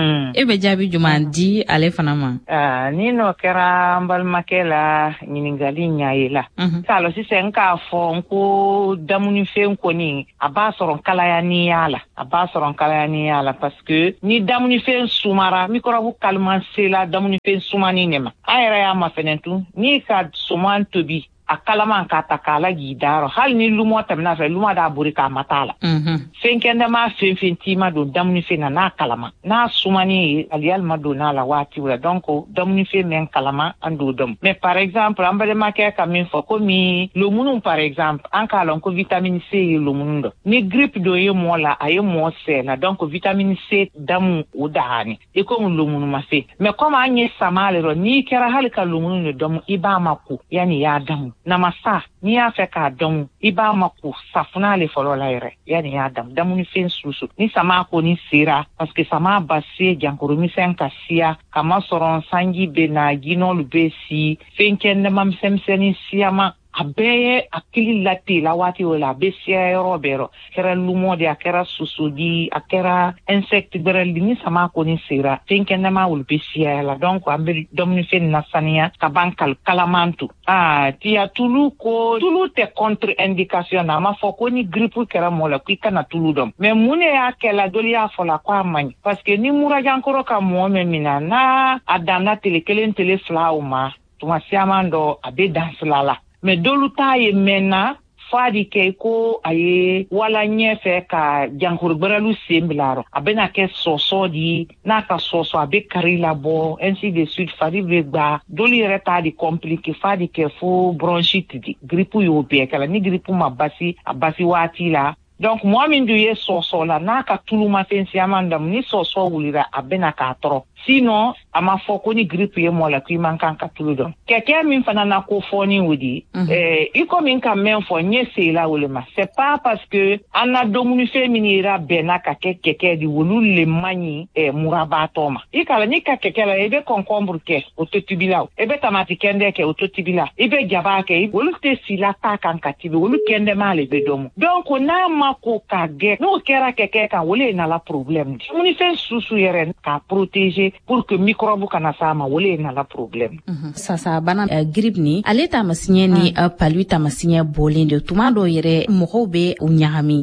e bɛ jaabi juman di ale fana ma ni n'o kɛra an balimakɛ la ɲiningali ɲa ye la k'a lɔ sisan k'a fɔ n ko damunifɛn kɔni a b'a sɔrɔ kalayani y'a la a b'a sɔrɔ kalayani y'a la parce que ni damunifɛn sumara microbe kalman sela damunifɛn sumani ne ma a yɛrɛ y'a ma fɛnɛ tun ni ka suman tobi a kalaman k'a ta k'a lag'i dayɔrɔ hali ni lumɔ tɛmɛna fɛ lumɔ d'a bori k'a ma t'a la fɛn kɛndɛma fɛn tima don damunifɛn na n'a kalama n'a sumani ye aliyalima don n'a la waati la donc damunifɛn mɛn kalama an d'o dɔn mais par exemple an balimakɛ ka min fɔ komi lomunu par exemple an k'a lɔn ko vitamine C ye lomunu dɔ ni grippe dɔ ye mɔɔ la a ye mɔɔ sɛɛla donc vitamine C damu o dahani i komi lomunu ma se mais comme an ye sama le rɔ n'i kɛra hali ka lomunu de dɔn i b'a ma ko yani i y'a damu namasa n'i y'a fɛ k'a dɔn i b'a ma ko safunɛ le fɔlɔ la yɛrɛ yani y'a damu damunifɛn susu ni sama ko ni sera parce que sama ba se jankoromisɛn ka siya kama sɔrɔ sanji bɛ na jinɔlu bɛ si fɛn kɛnɛma misɛnmisɛnnin siyama a bɛɛ ye hakili late la waati o la a bɛ siya yɔrɔ bɛɛ rɔ kɛra lumɔ de a kɛra susudi a kɛra insecte bɛrɛli ni sama ko ni sera fɛn kɛnɛma olu bɛ siya la donc an bɛ damunifɛn na saniya ka ban kalaman to tiya tulu ko tulu tɛ contre indication na a ma fɔ ko ni grippe kɛra mɔgɔ la ko i kana tulu dɔn mais mun de y'a kɛla dɔli y'a fɔ la ko a man ɲi parce que ni murajankɔrɔ ka mɔgɔ min mina n'a a danna tele kelen tele fila o ma tuma siyaman dɔ a bɛ dan fila la mais dolu ta ye mɛnna fadi kɛ ko a ye wala ɲɛfɛ ka jankurubɛrɛlu sen bilayɔrɔ a bɛna kɛ sɔsɔ di n'a ka sɔsɔ a bɛ kari labɔ ainsi de suite fari bɛ gba dolu yɛrɛ t'a di compliqué fadi kɛ fo bronchite di grippe y'o bɛɛ kɛla ni grippe ma basi a basi waati la donc mɔgɔ min dun ye sɔsɔ la n'a ka tulumafɛn siyaman damu ni sɔsɔ wulira a bɛna k'a tɔrɔ sinon a ma fɔ ko ni grippe ye mɔgɔ la ko i man kan ka tulu dɔn kɛkɛ min fana na ko fɔni o di i komi ka mɛn fɔ n ye segila o le ma c'est pas parce que an na dumunifɛn min yera bɛnna ka kɛ kɛkɛ di olu le man ɲi murabatɔ ma i kala n'i ka kɛkɛ la i bɛ concombre kɛ o to tibi la i bɛ tamati kɛndɛ kɛ o to tibi la i bɛ jaba kɛ olu tɛ sila ta kan ka tibi olu kɛndɛma le bɛ dɔn donc n'a ma ko ka gɛ n'o kɛra kɛkɛ kan o le nala problème di dumunifɛn susu yɛrɛ k'a protéger pour que microbe kana s'a ma o le nala problème sasa bana grippe ni ale tamasiɲɛ ni palu tamasiɲɛ bɔlen de tuma dɔw yɛrɛ mɔgɔw bɛ u ɲagami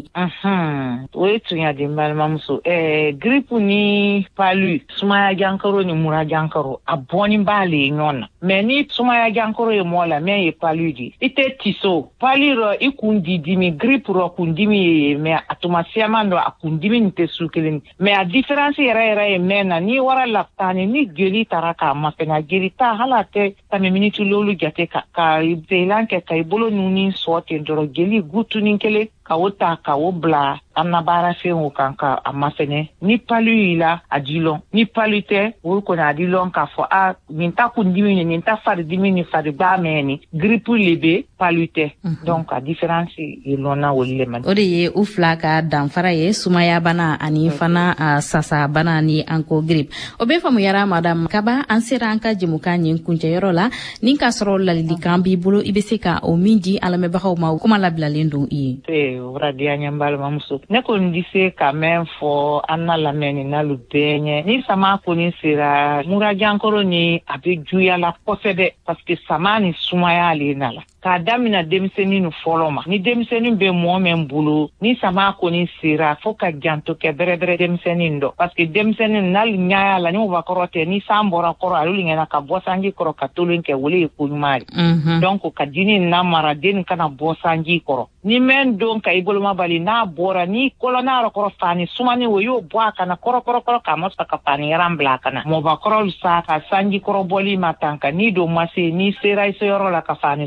o ye tiɲɛ di n balimamuso grippe ni palu sumaya jankaro ni mura jankaro a bɔni b'ale ɲɔgɔn na mais ni sumaya jankaro ye mɔgɔ la min ye palu di i tɛ tiso palu rɔ i kun di dimi grippe rɔ kun dimi ye mais a tuma siyaman dɔ a kun dimi nin tɛ su kelen mais a différence yɛrɛ ye mɛn na ni wara laftani ni jeli tara k'a mafɛna jeli ta hala tɛ tɛmɛ miniti lolu jate ka zelan kɛ ka i bolo nuni sɔ ten dɔrɔn jeli gutunin kelen ka o ta ka o bila an na baara fɛnw kan ka a mafɛnɛ ni palu y'i la a dilɔn ni palu tɛ o kɔni a dilɔn k'a fɔ nin ta kundimi ni nin ta faridimi ni farigba mɛn ni grippe le bɛ palu tɛ donc a différence ye lɔnna olu le ma o de ye u fila ka danfara ye sumaya bana ani fana sasa bana ni an ko grippe o bɛ faamuyara madame Kaba an sera an ka jɛmukan ɲin kuncɛyɔrɔ la ni k'a sɔrɔ ladilikan b'i bolo i bɛ se ka o min di an lamɛnbagaw ma kuma labilalen don i ye wuradiya ɲɛ balimamuso ne kɔni di se ka mɛn fɔ an na lamɛnni n'alu bɛɛ ɲɛ ni sama kɔni sera murajankɔrɔ ni a bɛ juya la kosɛbɛ parce que sama ni sumaya ale na la k'a damina denmisɛnnin ni fɔlɔ ma ni denmisɛnnin bɛ mɔɔ min bolo ni sama kɔni sera fo ka janto kɛ bɛrɛbɛrɛ denmisɛnnin dɔ parce que denmisɛnnin n'ale ɲaya la ni mɔgɔkɔrɔ tɛ ni san bɔra kɔrɔ ale ɲɛna ka bɔ sanji kɔrɔ ka tolen kɛ o le ye ko ɲuman ye donc ka dini namara den kana bɔ sanji kɔrɔ ni mɛn don ka i boloma bali n'a bɔra ni kɔlɔnna yɔrɔ kɔrɔ fani sumani o y'o bɔ a kana kɔrɔkɔrɔ k'a ma sɔrɔ ka fani yaran bila a kana mɔgɔkɔrɔw sa ka sanji kɔrɔ bɔli ma tan ka ni don ma se ni sera i se yɔrɔ la ka fani sumani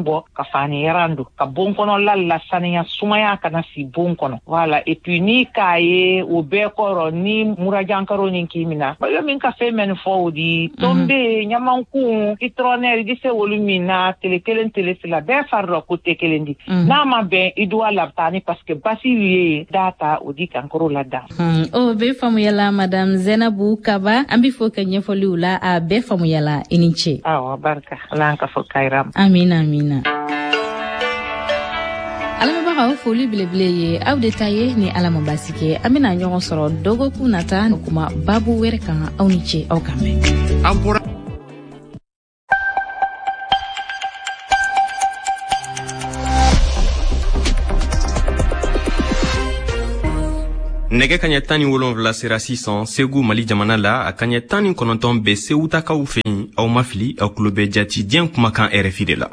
bo ka fani yarando ka bon kono lalla saniya sumaya kana si bon kono voilà et puis ni kaye o be koro ni murajankaro ni kimina ba yo min ka fe men fo di tombe nyamanku itronel di se volumina telekelen telesila be farro ko tekelendi na ma be idwa labtani parce que basi wiye data o di kankoro la da o be famu yala madame Zenabu Kaba ambi fo kanye fo liula a be famu yala ininche awa barka lanka fo kairam amina alama bagaw foli bilebile ye aw detaye ni alama basike amina ɲɔgɔn sɔrɔ dogo kunata kuma babu wɛrɛ kan aw ni ce aw kan mɛn nɛgɛ kaɲɛ 17 sera 600 segu mali jamana la a kaɲɛ 19 bɛ sewutakaw fɛ yen aw ma fili aw tulo bɛ jati diɲɛ kumakan RFI de la.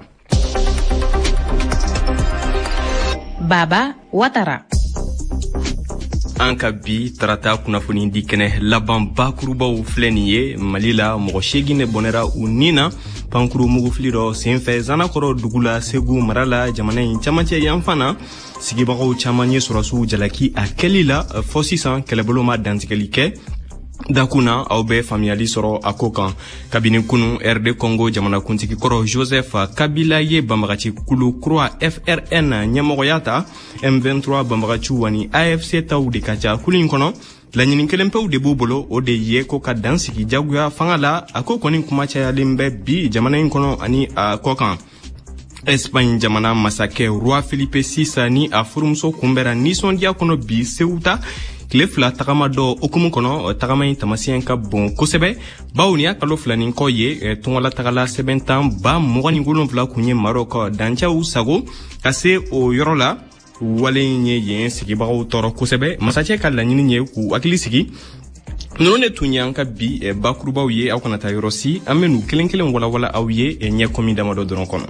Baba Watara an ka bi tarata kunnafoni di kɛnɛ laban bakurubaw filɛ nin ye mali la mɔgɔ 8 de bɔnɛra u nin na pankuru mugufili dɔ senfɛ zanakɔrɔ dugu la segu mara la jamana in camancɛ yan fana sigibagaw caman ye sɔrɔsiw jalaki a kɛli la fɔ sisan kɛlɛbolo ma dantigɛli kɛ dakuna aw bɛ faamuyali sɔrɔ a ko kan kabini kunu RD Congo jamanakuntigi kɔrɔ Joseph Kabila ye banbagaci kulu kura FRN ɲɛmɔgɔya ta M23 banbagaciw ani AFC taw de ka ca kulu in kɔnɔ laɲini kelen pew de b'u bolo o de ye ko ka dan sigi jagoya fanga la a ko kɔni kuma cayalen bɛ bi jamana in kɔnɔ ani a kɔ kan Espagne jamana masakɛ Roi Philippe VI ni a furumuso kunbɛra nisɔndiya kɔnɔ bi Ceuta tile fila tagama dɔ okumu kɔnɔ tagama in tamasiyɛn ka bon kosɛbɛ bawo ni y'a kalo filanin kɔ ye tungala tagala sɛbɛntan ba 27 kun ye Maroc dancɛw sago ka se o yɔrɔ la wale in ye yen sigibagaw tɔɔrɔ kosɛbɛ masakɛ ka laɲini ye k'u hakili sigi ninnu de tun ye an ka bi bakurubaw ye aw kana taa yɔrɔ si an bɛ n'u kelen kelen walawala aw ye ɲɛ kɔmi damadɔ dɔrɔn kɔnɔ.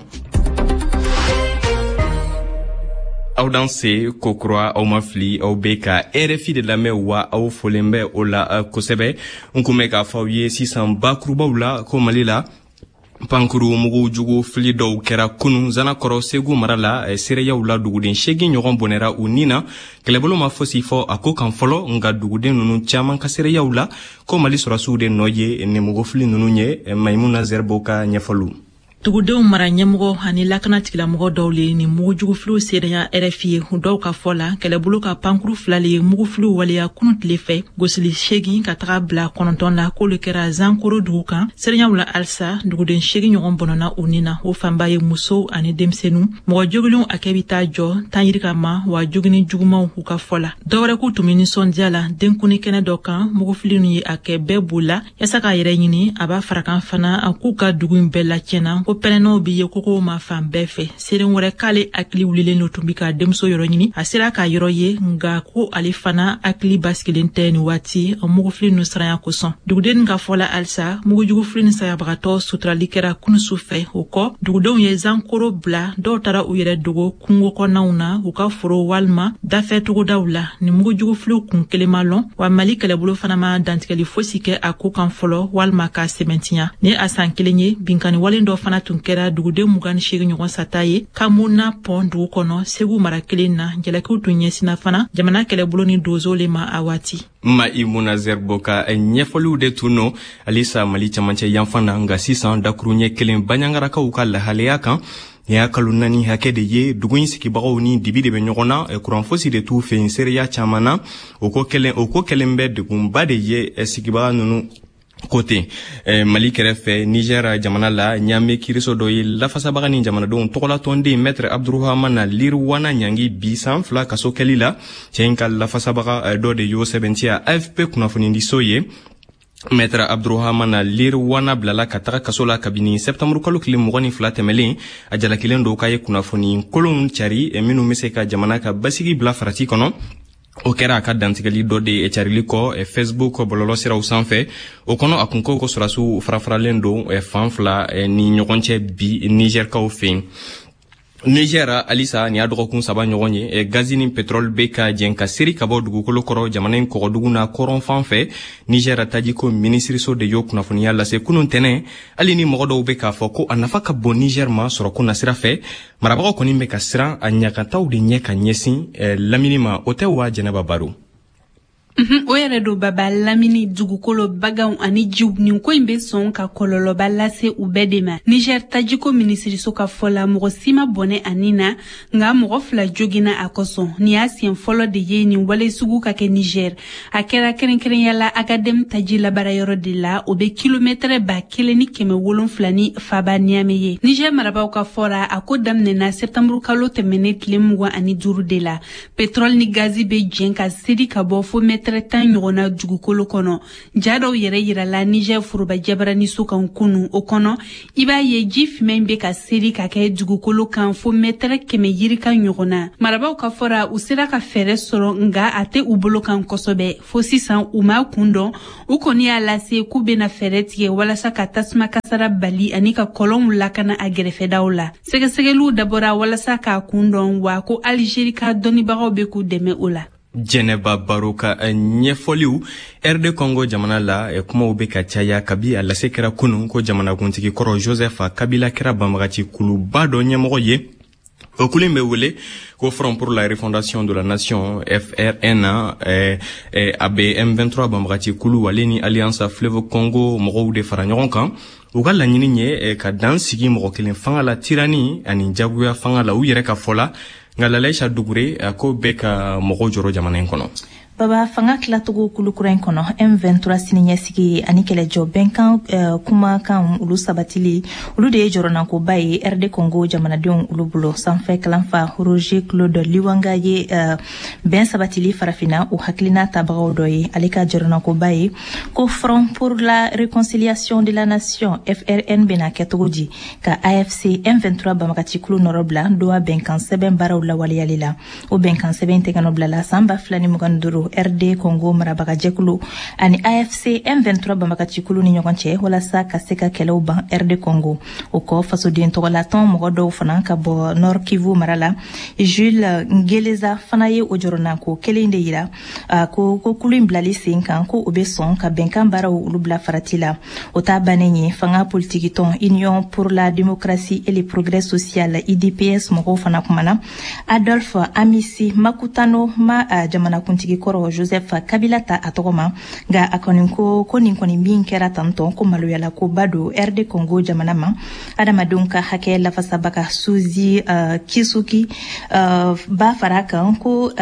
aw dan se kokura aw ma fili aw be ka RFI de lamɛn wa aw folen bɛ o la kosɛbɛ n kun bɛ k'a fɔ aw ye sisan bakurubaw la ko Mali la pankuru mugu jugu fili dɔw kɛra kunu zanakɔrɔ segu mara la seereyaw la duguden 8 ɲɔgɔn bɔnɛra u nin na kɛlɛbolo ma fosi fɔ a ko kan fɔlɔ nka duguden nunu caman ka seereyaw la ko Mali sɔrɔsiw de nɔ ye nimugufili nunu ye Maimuna Zerbo ka ɲɛfɔliw. Tugudenw mara ɲɛmɔgɔ ani lakana tigilamɔgɔ dɔw le ni mugujugufiliw seereya RFI ye dɔw ka fɔ la kɛlɛbolo ka pankuru 2 le mugufiliw waleya kunu tile fɛ gosili 8 ka taga bila 9 la k'olu kɛra zankoro dugu kan seereyaw la alisa duguden 8 ɲɔgɔn bɔnɔna u nin na o fanba ye musow ani denmisɛnninw mɔgɔ jogilenw a kɛ bi taa jɔ tan yirika ma wa jogini jugumanw u ka fɔ la dɔwɛrɛ k'u tun bɛ nisɔndiya la denkuni kɛnɛ dɔ kan mugufili nu ye a kɛ bɛɛ b'u la yasa k'a yɛrɛ ɲini a b'a farakan fana a k'u ka dugu in bɛɛ lacɛnna ko pɛnɛnɛw bi ye koko ma fan bɛɛ fɛ seren wɛrɛ k'ale hakili wulilen no tun bi ka denmuso yɔrɔ ɲini a sera k'a yɔrɔ ye nga ko ale fana hakili basigilen tɛ ni waati mugufili nu saraya kosɔn duguden ka fɔla alisa mugujugufili ni sayabagatɔ suturali kɛra kunusu fɛ o kɔ dugudenw ye zankoro bila dɔw taara u yɛrɛ dogo kungo kɔnɔnaw na u ka foro walima dafɛ togodaw la ni mugujugufiliw kun kelen ma lɔn wa Mali kɛlɛbolo fana ma dantigɛli fosi kɛ a ko kan fɔlɔ walima k'a sɛmɛntiya ni a san kelen ye binkani walen dɔ fana tun kɛra duguden 28 ɲɔgɔn sata ye Kamuna pɔn dugu kɔnɔ segu mara kelen na jalakiw tun ɲɛsina fana jamana kɛlɛbolo ni dozo le ma a waati. Maimuna Zerbo ka ɲɛfɔliw de tun no alisa Mali camancɛ yanfan na nka sisan dakuru ɲɛ kelen baɲangarakaw ka lahaleya kan ni y'a kalo 4 hakɛ de ye dugu in sigibagaw ni dibi de bɛ ɲɔgɔn na kuran fosi de t'u fɛ yen seereya caman na o ko kelen bɛ degunba de ye sigibaga nunu kote Mali kɛrɛfɛ Niger jamana la ɲame kiriso dɔ ye lafasabaga ni jamanadenw tɔgɔlatɔnden Maître Abdurrahmane Lirwana Nyangi bi san 2 kaso kɛli la cɛ in ka lafasabaga dɔ de y'o sɛbɛntiya AFP kunnafonidiso ye Maître Abdurrahmane Lirwana bilala ka taga kaso la kabini septembre kalo tile 22 tɛmɛlen a jalakilen dɔw k'a ye kunnafoni kolonw cari minnu bɛ se ka jamana ka basigi bila farati kɔnɔ o kɛra a ka dantigɛli dɔ de carili kɔ Facebook bɔlɔlɔ siraw sanfɛ o kɔnɔ a kun ko sɔrɔsiw farafaralen don fan 2 ni ɲɔgɔn cɛ bi Nigerkaw fɛ Niger alisa ni adrokun saba ɲɔgɔn ye gazi ni pétrole bɛ ka jɛn ka seri ka bɔ dugukolo kɔrɔ jamana in kɔgɔdugu na kɔrɔn fan fɛ. Niger tajiko minisiriso de y'o kunnafoniya lase kunun tɛnɛ hali ni mɔgɔ dɔw bɛ k'a fɔ ko a nafa ka bon Niger ma sɔrɔko na sira fɛ. Marabagaw kɔni bɛ ka siran a ɲakantaw de ɲɛ ka ɲɛsin lamini ma o tɛ wa Jɛnɛba Baro. O yɛrɛ do baba lamini dugukolo bagaw ani jiw nin ko in bɛ sɔn ka kɔlɔlɔba lase u bɛɛ de ma. Niger tajiko minisiriso ka fɔ la mɔgɔ si ma bɔnɛ ani na nka mɔgɔ fila joginna a kosɔn ni y'a siɲɛ fɔlɔ de ye nin wale sugu ka kɛ Niger. A kɛra kɛrɛnkɛrɛnyala Agadem taji labarayɔrɔ de la o bɛ kilomɛtɛrɛ 1700 ni Faba Niamey ye. Niger marabaaw ka fɔra a ko daminɛna septembre kalo tɛmɛnen tile 25 de la. Pétrole ni gazi bɛ jɛn ka seri ka bɔ fo mètre 10 ɲɔgɔnna dugukolo kɔnɔ. Ja dɔw yɛrɛ yirala Niger foroba jabaraniso kan kunu o kɔnɔ i b'a ye ji fimɛn bɛ ka seri ka kɛ dugukolo kan fo mètre 100 yirika ɲɔgɔnna. Marabaaw ka fɔra u sera ka fɛɛrɛ sɔrɔ nga a tɛ u bolo kan kosɛbɛ fo sisan u ma kun dɔn u kɔni y'a lase k'u bɛna fɛɛrɛ tigɛ walasa ka tasuma kasara bali ani ka kɔlɔnw lakana a gɛrɛfɛdaw la. Sɛgɛsɛgɛliw dabɔra walasa k'a kun dɔn wa ko Algérie ka dɔnnibagaw bɛ k'u dɛmɛ o la. Jɛnɛba Baro ka ɲɛfɔliw RD Congo jamana la kumaw bɛ ka caya kabi a lase kɛra kunun ko jamanakuntigi kɔrɔ Joseph Kabila kɛra banbagaci kuluba dɔ ɲɛmɔgɔ ye. O kulu in bɛ wele ko Front pour la refondation de la nation FRN a bɛ M23 banbagaci kulu ale ni Alliance Fleuve Congo mɔgɔw de fara ɲɔgɔn kan. U ka laɲini ye ka dan sigi mɔgɔ kelen fanga la tirani ani jagoya fanga la u yɛrɛ ka fɔ la. Nga Lalaisha Dugure ko bɛ ka mɔgɔw jɔrɔ jamana in kɔnɔ. Baba fanga kilatogo kulukura in kɔnɔ M23 sini ɲɛsigi ani kɛlɛjɔ bɛnkan kumakan olu sabatili olu de ye jɔrɔnankoba ye RD Congo jamanadenw olu bolo sanfɛ kalanfa Roger Claude Liwanga ye bɛn sabatili farafina o hakilina tabagaw dɔ ye ale ka jɔrɔnankoba ye ko Front pour la réconciliation de la nation FRN bena kɛ cogo di ka AFC M23 banbagaci kulu nɔrɔ bila doa bɛnkan sɛbɛn baaraw lawaleyali la o bɛnkan sɛbɛn tɛ ka nɔ bila la san 2025 RD Congo marabaga jɛkulu ani AFC M23 banbagaci kulu ni ɲɔgɔn cɛ walasa ka se ka kɛlɛw ban RD Congo o kɔ fasoden tɔgɔlatɔn mɔgɔ dɔw fana ka bɔ Nord Kivu mara la Jules Ngeleza fana ye o jɔrɔnanko kelen de yira ko kulu in bilali sen kan ko o bɛ sɔn ka bɛnkan baaraw olu bila farati la o t'a bannen ye fanga politiki tɔn Union pour la démocratie et le progrès social IDPS mɔgɔw fana kumana Adolphe Amisi Makutano ma jamanakuntigi kɔrɔ Joseph Kabila ta a tɔgɔ ma nga a kɔni ko nin kɔni min kɛra tantɔn ko maloyala ko ba do RD Congo jamana ma adamadenw ka hakɛ lafasabaga Suzi Kisuki ba fara kan ko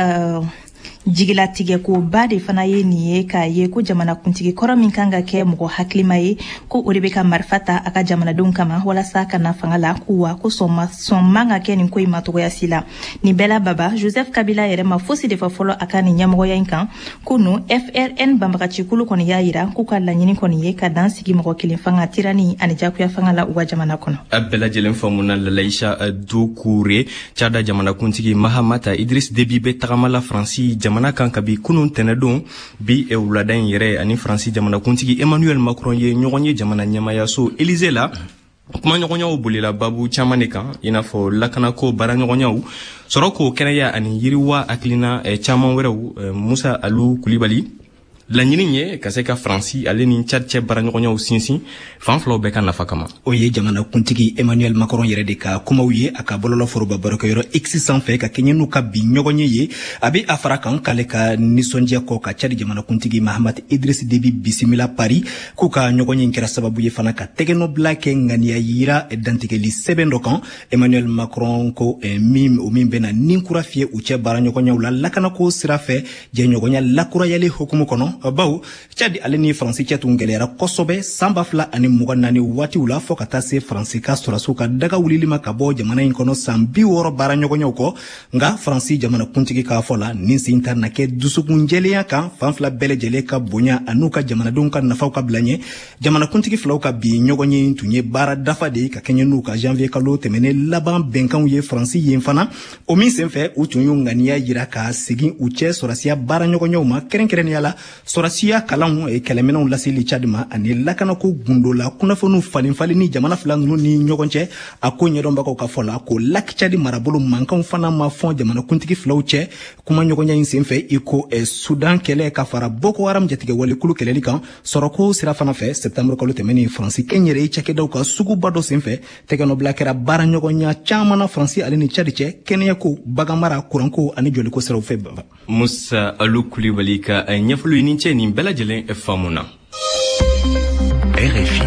jigilatigɛ ko ba de fana ye nin ye k'a ye ko jamanakuntigi kɔrɔ min kan ka kɛ mɔgɔ hakilima ye ko o de bɛ ka marifa ta a ka jamanadenw kama walasa ka na fanga la ko wa ko sɔn man ka kɛ nin ko in ma cogoya si la nin bɛɛ la baba Joseph Kabila yɛrɛ ma fosi de fɔ fɔlɔ a ka nin ɲɛmɔgɔya in kan ko no FRN banbagaci kulu kɔni y'a yira k'u ka laɲini kɔni ye ka dan sigi mɔgɔ kelen fanga tirani ani jagoya fanga la u ka jamana kɔnɔ. A bɛɛ lajɛlen faamuna Lalaisha Dukure Cada jamanakuntigi Mahamata Idriss Déby bɛ tagamala Faransi jamana kan kabi kunun tɛnɛdon bi wulada in yɛrɛ ani Faransi jamanakuntigi Emmanuel Macron ye ɲɔgɔn ye jamana ɲɛmayaso Élysée la kuma ɲɔgɔnyaw bolila babu caman de kan i n'a fɔ lakanako baara ɲɔgɔnyaw sɔrɔ k'o kɛnɛya ani yiriwa hakilina caman wɛrɛw Musa Alu Kulibali laɲini ye ka se ka Faransi ale ni Tchad cɛ baaraɲɔgɔnyaw sinsin fan filaw bɛɛ ka nafa kama. O ye jamanakuntigi Emmanuel Macron yɛrɛ de ka kumaw ye a ka bɔlɔlɔ foroba barokɛyɔrɔ X sanfɛ ka kɛɲɛ n'u ka bi ɲɔgɔn ye a bɛ a fara kan k'ale ka nisɔndiya kɔ ka Tchad jamanakuntigi Mahamat Idriss Déby bisimila Paris k'u ka ɲɔgɔn ye kɛra sababu ye fana ka tɛgɛnɔbila kɛ ŋaniya yira dantigɛli sɛbɛn dɔ kan Emmanuel Macron ko min bɛna ninkura fiyɛ u cɛ baaraɲɔgɔnyaw la lakanako sira fɛ jɛɲɔgɔnya lakurayali hukumu kɔnɔ bawo Tchad ale ni Faransi cɛ tun gɛlɛyara kosɛbɛ san 2024 waatiw la fɔ ka taa se Faransi ka sɔrɔsiw ka daga wulili ma ka bɔ jamana in kɔnɔ san 60 baaraɲɔgɔnyaw kɔ nka Faransi jamanakuntigi k'a fɔ la nin sen ta na kɛ dusukunjɛlenya kan fan fila bɛɛ lajɛlen ka bonya an'u ka jamanadenw ka nafaw ka bila ɲɛ jamanakuntigi filaw ka bi ɲɔgɔn ye tun ye baara dafa de ka kɛɲɛ n'u ka janvier kalo tɛmɛnen laban bɛnkanw ye Faransi yen fana o min senfɛ u tun y'u ŋaniya yira ka segin u cɛ sɔrɔsiya baaraɲɔgɔnyaw ma kɛrɛnkɛrɛnnenya la Sorasiya kalanw kɛlɛminɛw laseli Chad ma ani lakanako gundo la kunnafoniw falen ni jamana fila ninnu ni ɲɔgɔn cɛ a ko ɲɛdɔnbagaw ka fɔ la ko lac Chad marabolo mankanw fana ma fɔn jamanakuntigi filaw cɛ kuma ɲɔgɔnya in senfɛ i ko Sudan kɛlɛ ka fara Boko Haram jatigɛ walikulu kɛlɛli kan sɔrɔko sira fana fɛ septembre kalo tɛmɛni Faransi kɛnyɛrɛ cakɛdaw ka suguba dɔ senfɛ tɛgɛnɔbila kɛra baara ɲɔgɔnya caman na Faransi ale ni Chad cɛ kɛnɛyako baganmara kuranko ani joliko siraw fɛ baba Musa Alu Kulibali ka ɲɛfɔli ni cɛ nin bɛɛ lajɛlen faamuna RFI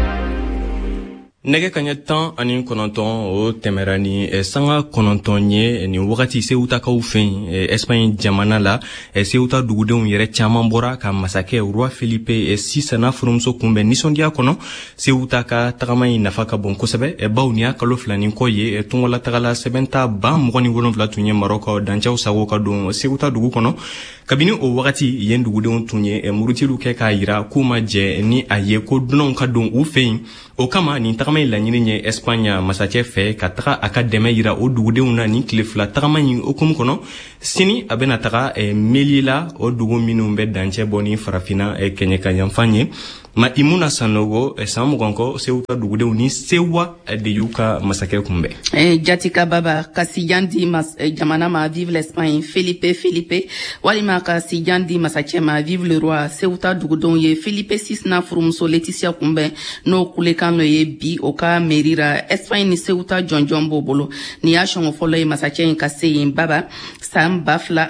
nɛgɛ kaɲɛ 19 o tɛmɛra ni sanga 9 ye ni wagati Seutakaw fɛn Espagne jamana la Ceuta dugudenw yɛrɛ caman bɔra ka masakɛ Roi Felipe VI na furumuso kunbɛn nisɔndiya kɔnɔ Ceuta ka tagama in nafa ka bon kosɛbɛ baw ni kalo filanin kɔ ye tungola tagala sɛbɛnta 27 tun ye Maroc dancɛw sago ka don Ceuta dugu kɔnɔ kabini o wagati yen dugudenw tun ye murutilu kɛ k'a yira k'u ma jɛ ni a ye ko dunanw ka don u fɛ yen o kama nin tagama in laɲini ye Espagne masakɛ fɛ ka taga a ka dɛmɛ yira o dugudenw na nin tile fila tagama in okumu kɔnɔ sini a bɛna taga Meli la o dugu minnu bɛ dancɛ bɔ ni farafina kɛɲɛ ka yanfan ye ma Imuna Sanogo san mugan kɔ Ceuta dugudenw ni Sewa de y'u ka masakɛ kunbɛn Jatika Baba ka sijan di jamana ma vive l'Espagne Felipe walima ka sijan di masakɛ ma vive le roi Ceuta dugudenw ye Felipe VI na furumuso Leticia kunbɛn n'o kulekan n'o ye bi o ka merira Espagne ni Ceuta jɔnjɔn b'o bolo ni y'a sɔngɔ fɔlɔ ye masakɛ in ka se yen baba san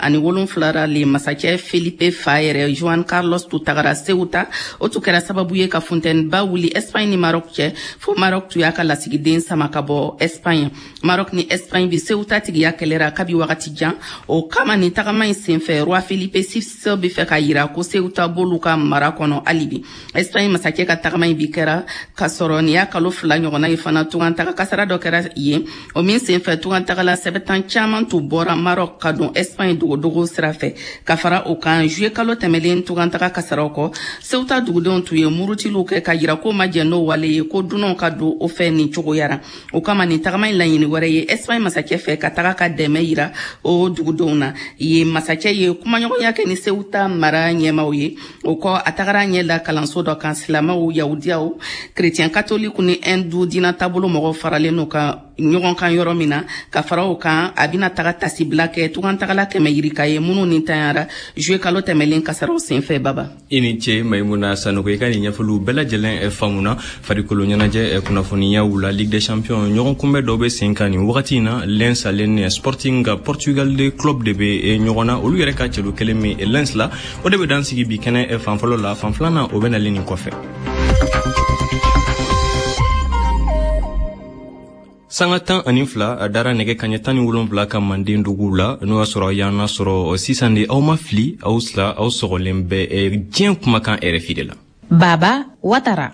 2007 le masakɛ Felipe fa yɛrɛ Juan Carlos tu tagara Ceuta o tu kɛra sababu ye ka fontaine ba wuli Espagne ni Maroc cɛ fo Maroc tu y'a ka lasigiden sama ka bɔ Espagne Maroc ni Espagne bi Ceuta tigiya kɛlɛra kabi wagati jan o kama ni tagama in senfɛ Roi Felipe VI bi fɛ ka yira ko Ceuta bolu ka mara kɔnɔ alibi Espagne masakɛ ka tagama in bi kɛra ka sɔrɔ ni y'a kalo fila ɲɔgɔnna ye fana tugantaga kasara dɔ kɛra yen o min senfɛ tugantagala sɛbɛtan caman tu bɔra Maroc ka don Espagne dogodogo sira fɛ ka fara o kan juillet kalo tɛmɛlen tugantaga kasaraw kɔ Ceuta dugudenw tu ye murutilu kɛ ka yira ko ma jɛ n'o wale ye ko dunanw ka don o fɛ nin cogoyara o kama nin tagama in laɲini wɛrɛ ye Espagne masakɛ fɛ ka taga ka dɛmɛ yira o dugudenw na ye masakɛ ye kumaɲɔgɔnya kɛ ni Ceuta mara ɲɛmaw ye o kɔ a tagara ɲɛ la kalanso dɔ kan silamɛw yahudiyaw chrétien catholique ni hindu dina taabolo mɔgɔw faralen n'u ka ɲɔgɔn kan yɔrɔ min na ka fara o kan a bɛna taga tasibila kɛ tugantagala kɛmɛ yirika ye minnu ni tanyara juillet kalo tɛmɛlen kasaraw senfɛ baba i ni ce Maimuna Sanogo i ka nin ɲɛfɔliw bɛɛ lajɛlen faamuna farikolo ɲɛnajɛ kunnafoniyaw la Ligue des Champions ɲɔgɔn kunbɛ dɔw bɛ sen kan nin wagati in na Lens ale ni Sporting Portugal de club de bɛ ɲɔgɔn na olu yɛrɛ ka cɛlu kelen min Lens la o de bɛ dan sigi bi kɛnɛ fanfɔlɔ la fanfilanan o bɛ nalen nin kɔfɛ sanga 12 a dara nɛgɛ kaɲɛ 17 ka Manden dugu la n'o y'a sɔrɔ y'an sɔrɔ sisan de aw ma fili aw sɔgɔlen bɛ diɲɛ kumakan RFI de la Baba Watara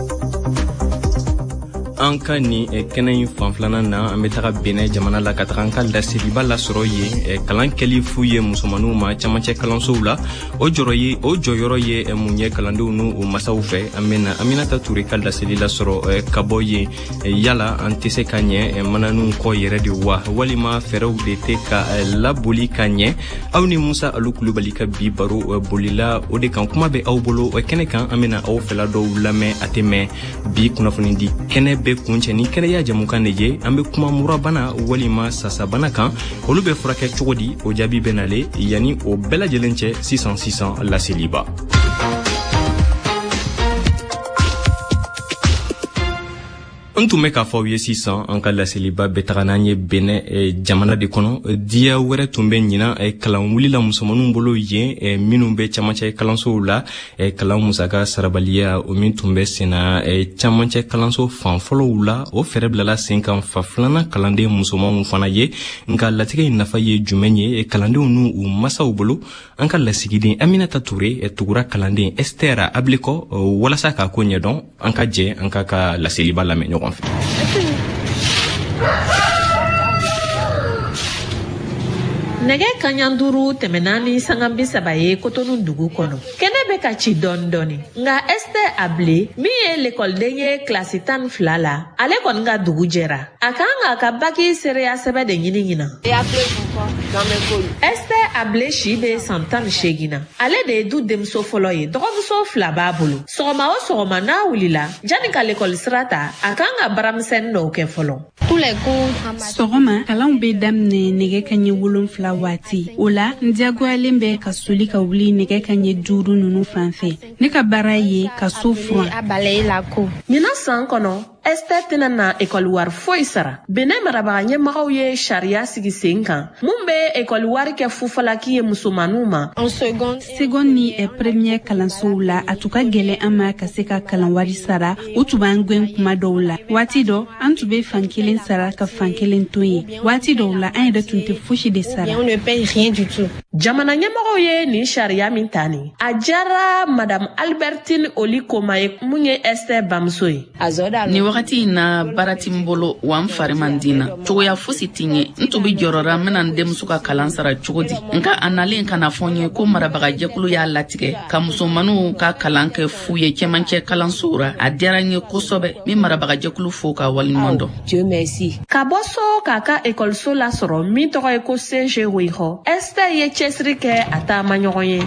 an ka ni kɛnɛ in fanfilanan na an bɛ taga Benin jamana la ka taga an ka laseliba lasɔrɔ ye kalan kɛli fu ye musomaninw ma camancɛ kalansow la o jɔyɔrɔ ye mun ye kalandenw n'u masaw fɛ an bɛna Aminata Ture ka laseli lasɔrɔ ka bɔ yen yala an tɛ se ka ɲɛ mananinw kɔ yɛrɛ de wa walima fɛɛrɛw de tɛ ka laboli ka ɲɛ aw ni Musa Alu Kulibali ka bi baro bolila o de kan kuma bɛ aw bolo kɛnɛ kan an bɛna aw fɛla dɔw lamɛn a tɛ mɛn bi kunnafoni di kɛnɛ bɛ kuncɛ ni kɛnɛya jamukan de ye an bɛ kuma murabana walima sasabana kan olu bɛ furakɛ cogo di o jaabi bɛ nale yani o bɛɛ lajɛlen cɛ sisan laseliba n tun bɛ k'a fɔ aw ye sisan an ka laseliba bɛ taga n'an ye Benin jamana de kɔnɔ diya wɛrɛ tun bɛ ɲina kalan wulila musomaninw bolo yen minnu bɛ camancɛ kalansow la kalan musaka sarabaliya o min tun bɛ senna camancɛ kalanso fanfɔlɔw la o fɛɛrɛ bilala sen kan fa filanan kalanden musomanw fana ye nka latigɛ in nafa ye jumɛn ye kalandenw n'u masaw bolo an ka lasigiden Aminata Ture tugura kalanden Esther Ablekɔ walasa k'a ko ɲɛdɔn an ka jɛ an ka laseliba lamɛn ɲɔgɔn fɛ. nɛgɛ kaɲa 5 tɛmɛna ni sanga 30 ye Kotonu dugu kɔnɔ kɛnɛ bɛ ka ci dɔɔni dɔɔni nka Esther Able min ye l'école ye classe 12 la ale kɔni ka dugu jɛra a kan ka baki sereya sɛbɛ de ɲini ɲinan Esther Able si be san 18 na. Ale de du denmuso fɔlɔ ye. Dɔgɔmuso 2 b'a bolo. Sɔgɔma o sɔgɔma n'a wulila, janni ka l'école sira ta, a kan ka baaramisɛnnin dɔw kɛ fɔlɔ. Sɔgɔma kalanw bɛ daminɛ nɛgɛ kanɲɛ 7 waati. O la n diyagoyalen bɛ ka soli ka wuli nɛgɛ kanɲɛ 5 ninnu fan fɛ. Ne ka baara ye ka so furan. Ɲinan san kɔnɔ, Esther tɛna na école wari foyi sara. Benin marabaga ɲɛmɔgɔw ye sariya sigi sen kan mun bɛ école wari kɛ fufalaki ye musomanninw ma. Seconde ni première kalansow la a tun ka gɛlɛn an ma ka se ka kalan wari sara o tun b'an gɛn kuma dɔw la. Waati dɔ an tun bɛ fan kelen sara ka fan kelen to ye. Waati dɔw la an yɛrɛ tun tɛ fosi de sara. Jamana ɲɛmɔgɔw ye nin sariya min ta nin. A diyara Madame Albertine Oli Koma ye mun ye Esther bamuso ye. Ni wagati na barati mbolo wa mfari mandina. Cogoya fosi tinye. Ntu bi jorora mena ndemusu ka kalan sara cogodi. Nka anale nka nafonye ko marabaga jekulu ya latige. Ka musomanu ka kalan ke fuye kemanche kalan sura. A diyara nye kosobe. Mi marabaga jekulu fo ka walimondo. Dieu merci. Ka boso kaka école so la soro mi togo eko CG Weiho. Esther ye chesri ke ata manyoye.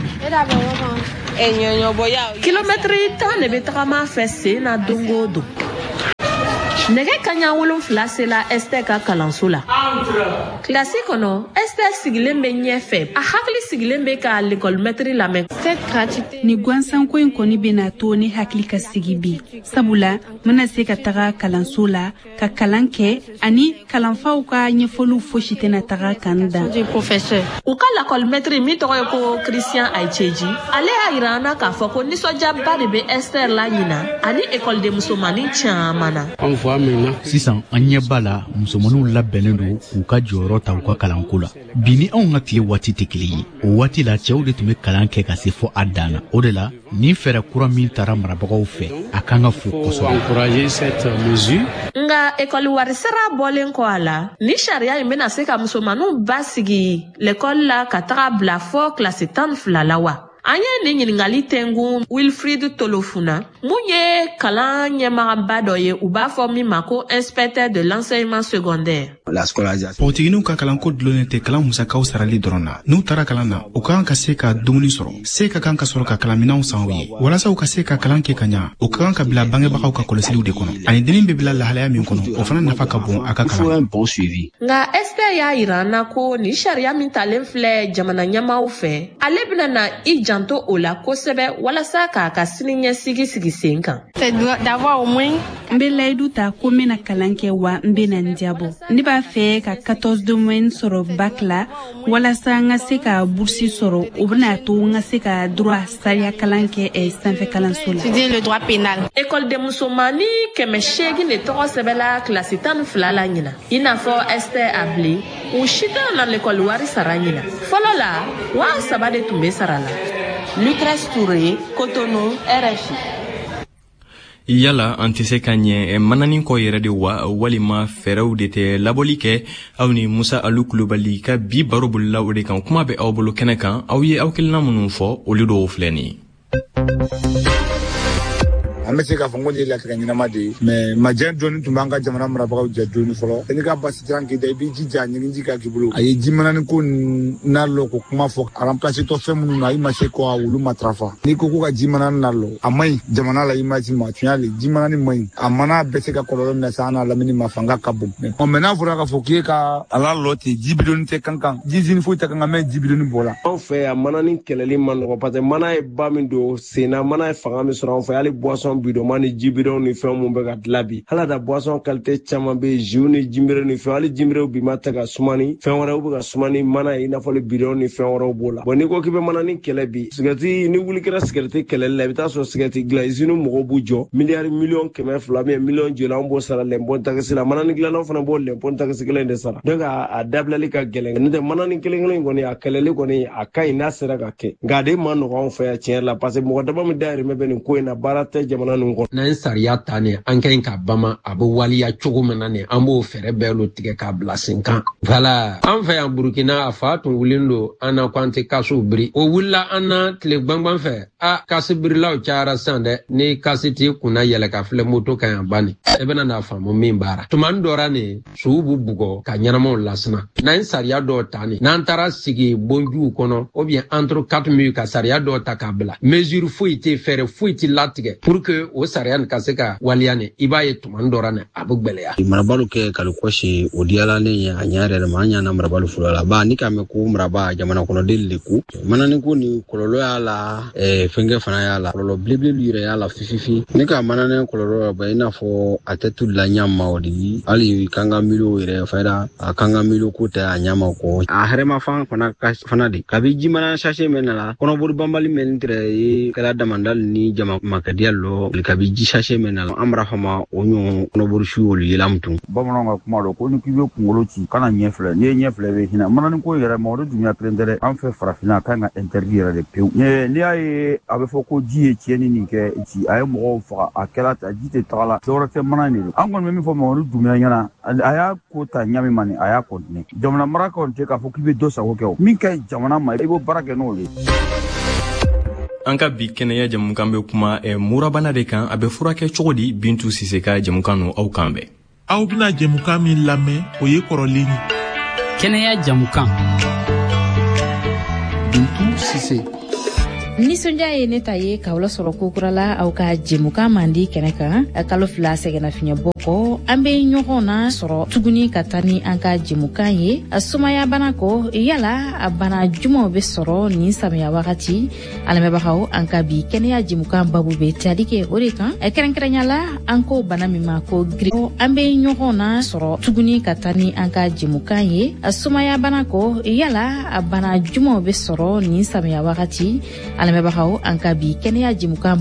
Kilometri tan ne betagama fese na dongo do. Nɛgɛ kaɲa 7 sela Esther ka kalanso la. Klasi kɔnɔ, Esther sigilen bɛ ɲɛfɛ. A hakili sigilen bɛ ka l'école maître lamɛn. Ni gansanko in kɔni bɛna to ne hakili ka sigi bi. Sabula, mana se ka taga kalanso la, ka kalan kɛ, ani kalanfaw ka ɲɛfɔliw fosi tɛna taga kan dan. U ka l'école maître min tɔgɔ ye ko Christian Aicheji, ale y'a yira an na k'a fɔ ko nisɔndiyaba de bɛ Esther la ɲina, ani école de musomannin caman na. Sisan an ɲɛ b'a la musomanninw labɛnnen don k'u ka jɔyɔrɔ ta u ka kalanko la. Bi ni anw ka tile waati tɛ kelen ye. O waati la cɛw de tun bɛ kalan kɛ ka se fɔ a dan na. O de la ni fɛɛrɛ kura min taara marabagaw fɛ a kan ka fo kosɛbɛ. Nga école wari sara bɔlen kɔ a la, ni sariya in bɛna se ka musomanninw basigi l'école la ka taga bila fɔ classe 12 la wa? An ye nin ɲiningali tɛngun Wilfried Tolofuna mun ye kalan ɲɛmagaba dɔ ye u b'a fɔ min ma ko inspecteur de l'enseignement secondaire. Pɔgɔtigininw ka kalanko dulonnen tɛ kalan musakaw sarali dɔrɔn na. N'u taara kalan na, u kan ka se ka dumuni sɔrɔ. Se ka kan ka sɔrɔ ka kalanminɛnw san u ye. Walasa u ka se ka kalan kɛ ka ɲa, u ka kan ka bila bangebagaw ka kɔlɔsiliw de kɔnɔ. Ani dennin bɛ bila lahalaya min kɔnɔ, o fana nafa ka bon a ka kalan. Nga Esther y'a yira an na ko ni sariya min talen filɛ jamana ɲɛmaaw fɛ, ale bɛna na i janto o la kosɛbɛ walasa k'a ka siniɲɛsigi sigi sen kan. N bɛ layidu ta ko n bɛna kalan kɛ wa n bɛna n diabɔ. Ne b'a fɛ ka 14 de moyenne sɔrɔ bac la walasa n ka se ka bourse sɔrɔ o bɛna to n ka se ka droit sariya kalan kɛ sanfɛ kalanso la. École de musomannin 800 de tɔgɔ sɛbɛla classe 12 la ɲina. I n'a fɔ Esther Able, u si tɛ na l'école wari sara ɲina. Fɔlɔ la, 3 de tun bɛ sara la. Lucrèce Touré, Cotonou, RFI. Yala an tɛ se ka ɲɛ mananin kɔ yɛrɛ de wa walima fɛɛrɛw de tɛ labɔli kɛ aw ni Musa Alu Kulubali ka bi baro bolila o de kan kuma bɛ aw bolo kɛnɛ kan aw ye aw kilina minnu fɔ olu dɔw filɛ nin. An bɛ se k'a fɔ n ko de latigɛ ɲɛnama de ye mais majɛ dɔɔni tun b'an ka jamana marabagaw jɛ dɔɔni fɔlɔ. I ni ka basi tiran k'i da i b'i jija ɲɛgɛnji ka k'i bolo. A ye jimanani ko nalɔ ko kuma fɔ a remplacer tɔ fɛn minnu na i ma se ko a olu matarafa. N'i ko ka jimanani nalɔ a man ɲi jamana la image ma tiɲɛ le jimanani man ɲi a mana bɛ se ka kɔlɔlɔ minɛ sa an n'a lamini ma fanga ka bon. Mais n'a fɔra k'a fɔ k'e ka a lalɔ ten ji bidɔnni tɛ kan kan ji zini foyi tɛ kan kan mɛ ji bidɔnni bɔ la. Anw fɛ yan manani kɛlɛli man nɔgɔ parce que mana ye ba min don sen na mana ye fanga min sɔrɔ anw fɛ hali boisson bidon ma ni ji bidon ni fɛn mun bɛ ka dilan bi hala da boisson qualité caman bɛ jus ni jinbere ni fɛn hali jinbere bi ma tɛ ka sumani fɛn wɛrɛw bɛ ka sumani mana ye i n'a fɔ bidon ni fɛn wɛrɛw b'o la bon n'i ko k'i bɛ manani kɛlɛ bi sigɛrɛti ni wuli kɛra sigɛrɛti kɛlɛli la i bɛ taa sɔrɔ sigɛrɛti dilan usine mɔgɔw b'u jɔ miliyari 200 000 miliyɔn joli an b'o sara lɛnpɔn taxi la manani dilannaw fana b'o lɛnpɔn taxi kelen de sara donc a dabilali ka gɛlɛn n'o tɛ manani kelen in kɔni a kɛlɛli kɔni a ka ɲi n'a sera ka kɛ nka a de ma nɔgɔ anw fɛ yan tiɲɛ la parce que mɔgɔ dama min dahirimɛ bɛ nin ko in na baara tɛ jamana jamana ninnu kɔnɔ. N'an sariya ta ne an ka ɲi ka bama a bɛ waliya cogo min na ne an b'o fɛɛrɛ bɛɛ lo tigɛ k'a bila sen kan. Voilà an fɛ yan Burukina a fa tun wulilen don an na ko an tɛ kasiw biri. O wulila an na tile gbangban fɛ kasi birilaw cayara sisan dɛ ni kasi t'i kunna yɛlɛ ka filɛ moto kan yan bani. E bɛna n'a faamu min baara. Tumani dɔra ne suw b'u bugɔ ka ɲɛnamaw lasina. N'an sariya dɔw ta ne n'an taara sigi bonjuw kɔnɔ ou bien entre 4 murs ka sariya dɔw ta k'a bila. Mesure foyi tɛ fɛɛrɛ foyi tɛ latigɛ pour que o sariya nin ka se ka waliya ne i b'a ye tumani dɔra ne a bɛ gwɛlɛya. Marabalu kɛ kalikɔsi o diyalalen ye a ɲɛ yɛrɛ ma an ɲana marabalu fɔlɔ la ba ni ka mɛn ko maraba jamana kɔnɔden le ku manani ko ni kɔlɔlɔ y'a la fɛnkɛ fana y'a la kɔlɔlɔ belebele yɛrɛ y'a la fififi ni ka manani kɔlɔlɔ ba i n'a fɔ a tɛ tu la ɲama o de hali kanga milo yɛrɛ fɛda a kanga milo ko tɛ a ɲama kɔ a hɛrɛma fan fana de kabi jimana sase mɛn na la kɔnɔbori banbali mɛn tɛrɛ ye kɛra damandali ni jama makadiya lɔ kabi ji sase mɛn na la an bara fama o ɲɔgɔn kɔnɔbori su olu yelam tun bamananw ka kuma dɔ ko ni k'i bɛ kunkolo ci kana ɲɛ filɛ n'i ye ɲɛ filɛ bɛ hinɛ manani ko yɛrɛ ma o de dunya kelen tɛ dɛ an fɛ farafinna a kan ka interdit yɛrɛ de pewu n'i y'a ye a bɛ fɔ ko ji ye tiɲɛni nin kɛ ci a ye mɔgɔw faga a kɛra ta ji tɛ taga la dɔwɛrɛ tɛ mana de don an kɔni bɛ min fɔ Mamadu Dunbiya ɲɛna a y'a ko ta ɲami ma nin a y'a kɔntine jamana mara kɔni tɛ k'a fɔ k'i bɛ dɔ sago kɛ o min ka ɲi jamana ma i b'o baara kɛ n'o ye. An ka bi kɛnɛya jamukan bɛ kuma murabana de kan a bɛ furakɛ cogo di Bintu Sise ka jamukan no aw kan bɛɛ. Aw bɛna jamukan min lamɛn o ye kɔrɔlen ye. Kɛnɛya jamukan Bintu Sise. Nisɔndiya ye ne ta ye k'aw lasɔrɔ kokura la aw ka jɛmukan mandi kɛnɛ kan kalo 2 sɛgɛnna fiɲɛ bɔ kɔ an bɛ ɲɔgɔn na sɔrɔ tuguni ka taa ni an ka jɛmukan ye sumaya bana kɔ yala a bana jumaw bɛ sɔrɔ nin samiya wagati alamɛbagaw an ka bi kɛnɛya jɛmukan babu bɛ tali kɛ o de kan kɛrɛnkɛrɛnya la an ko bana min ma ko grippe an bɛ ɲɔgɔn na sɔrɔ tuguni ka taa ni an ka jɛmukan ye sumaya bana kɔ yala a bana jumaw bɛ sɔrɔ nin samiya wagati alamɛbagaw an ka bi kɛnɛya jɛmukan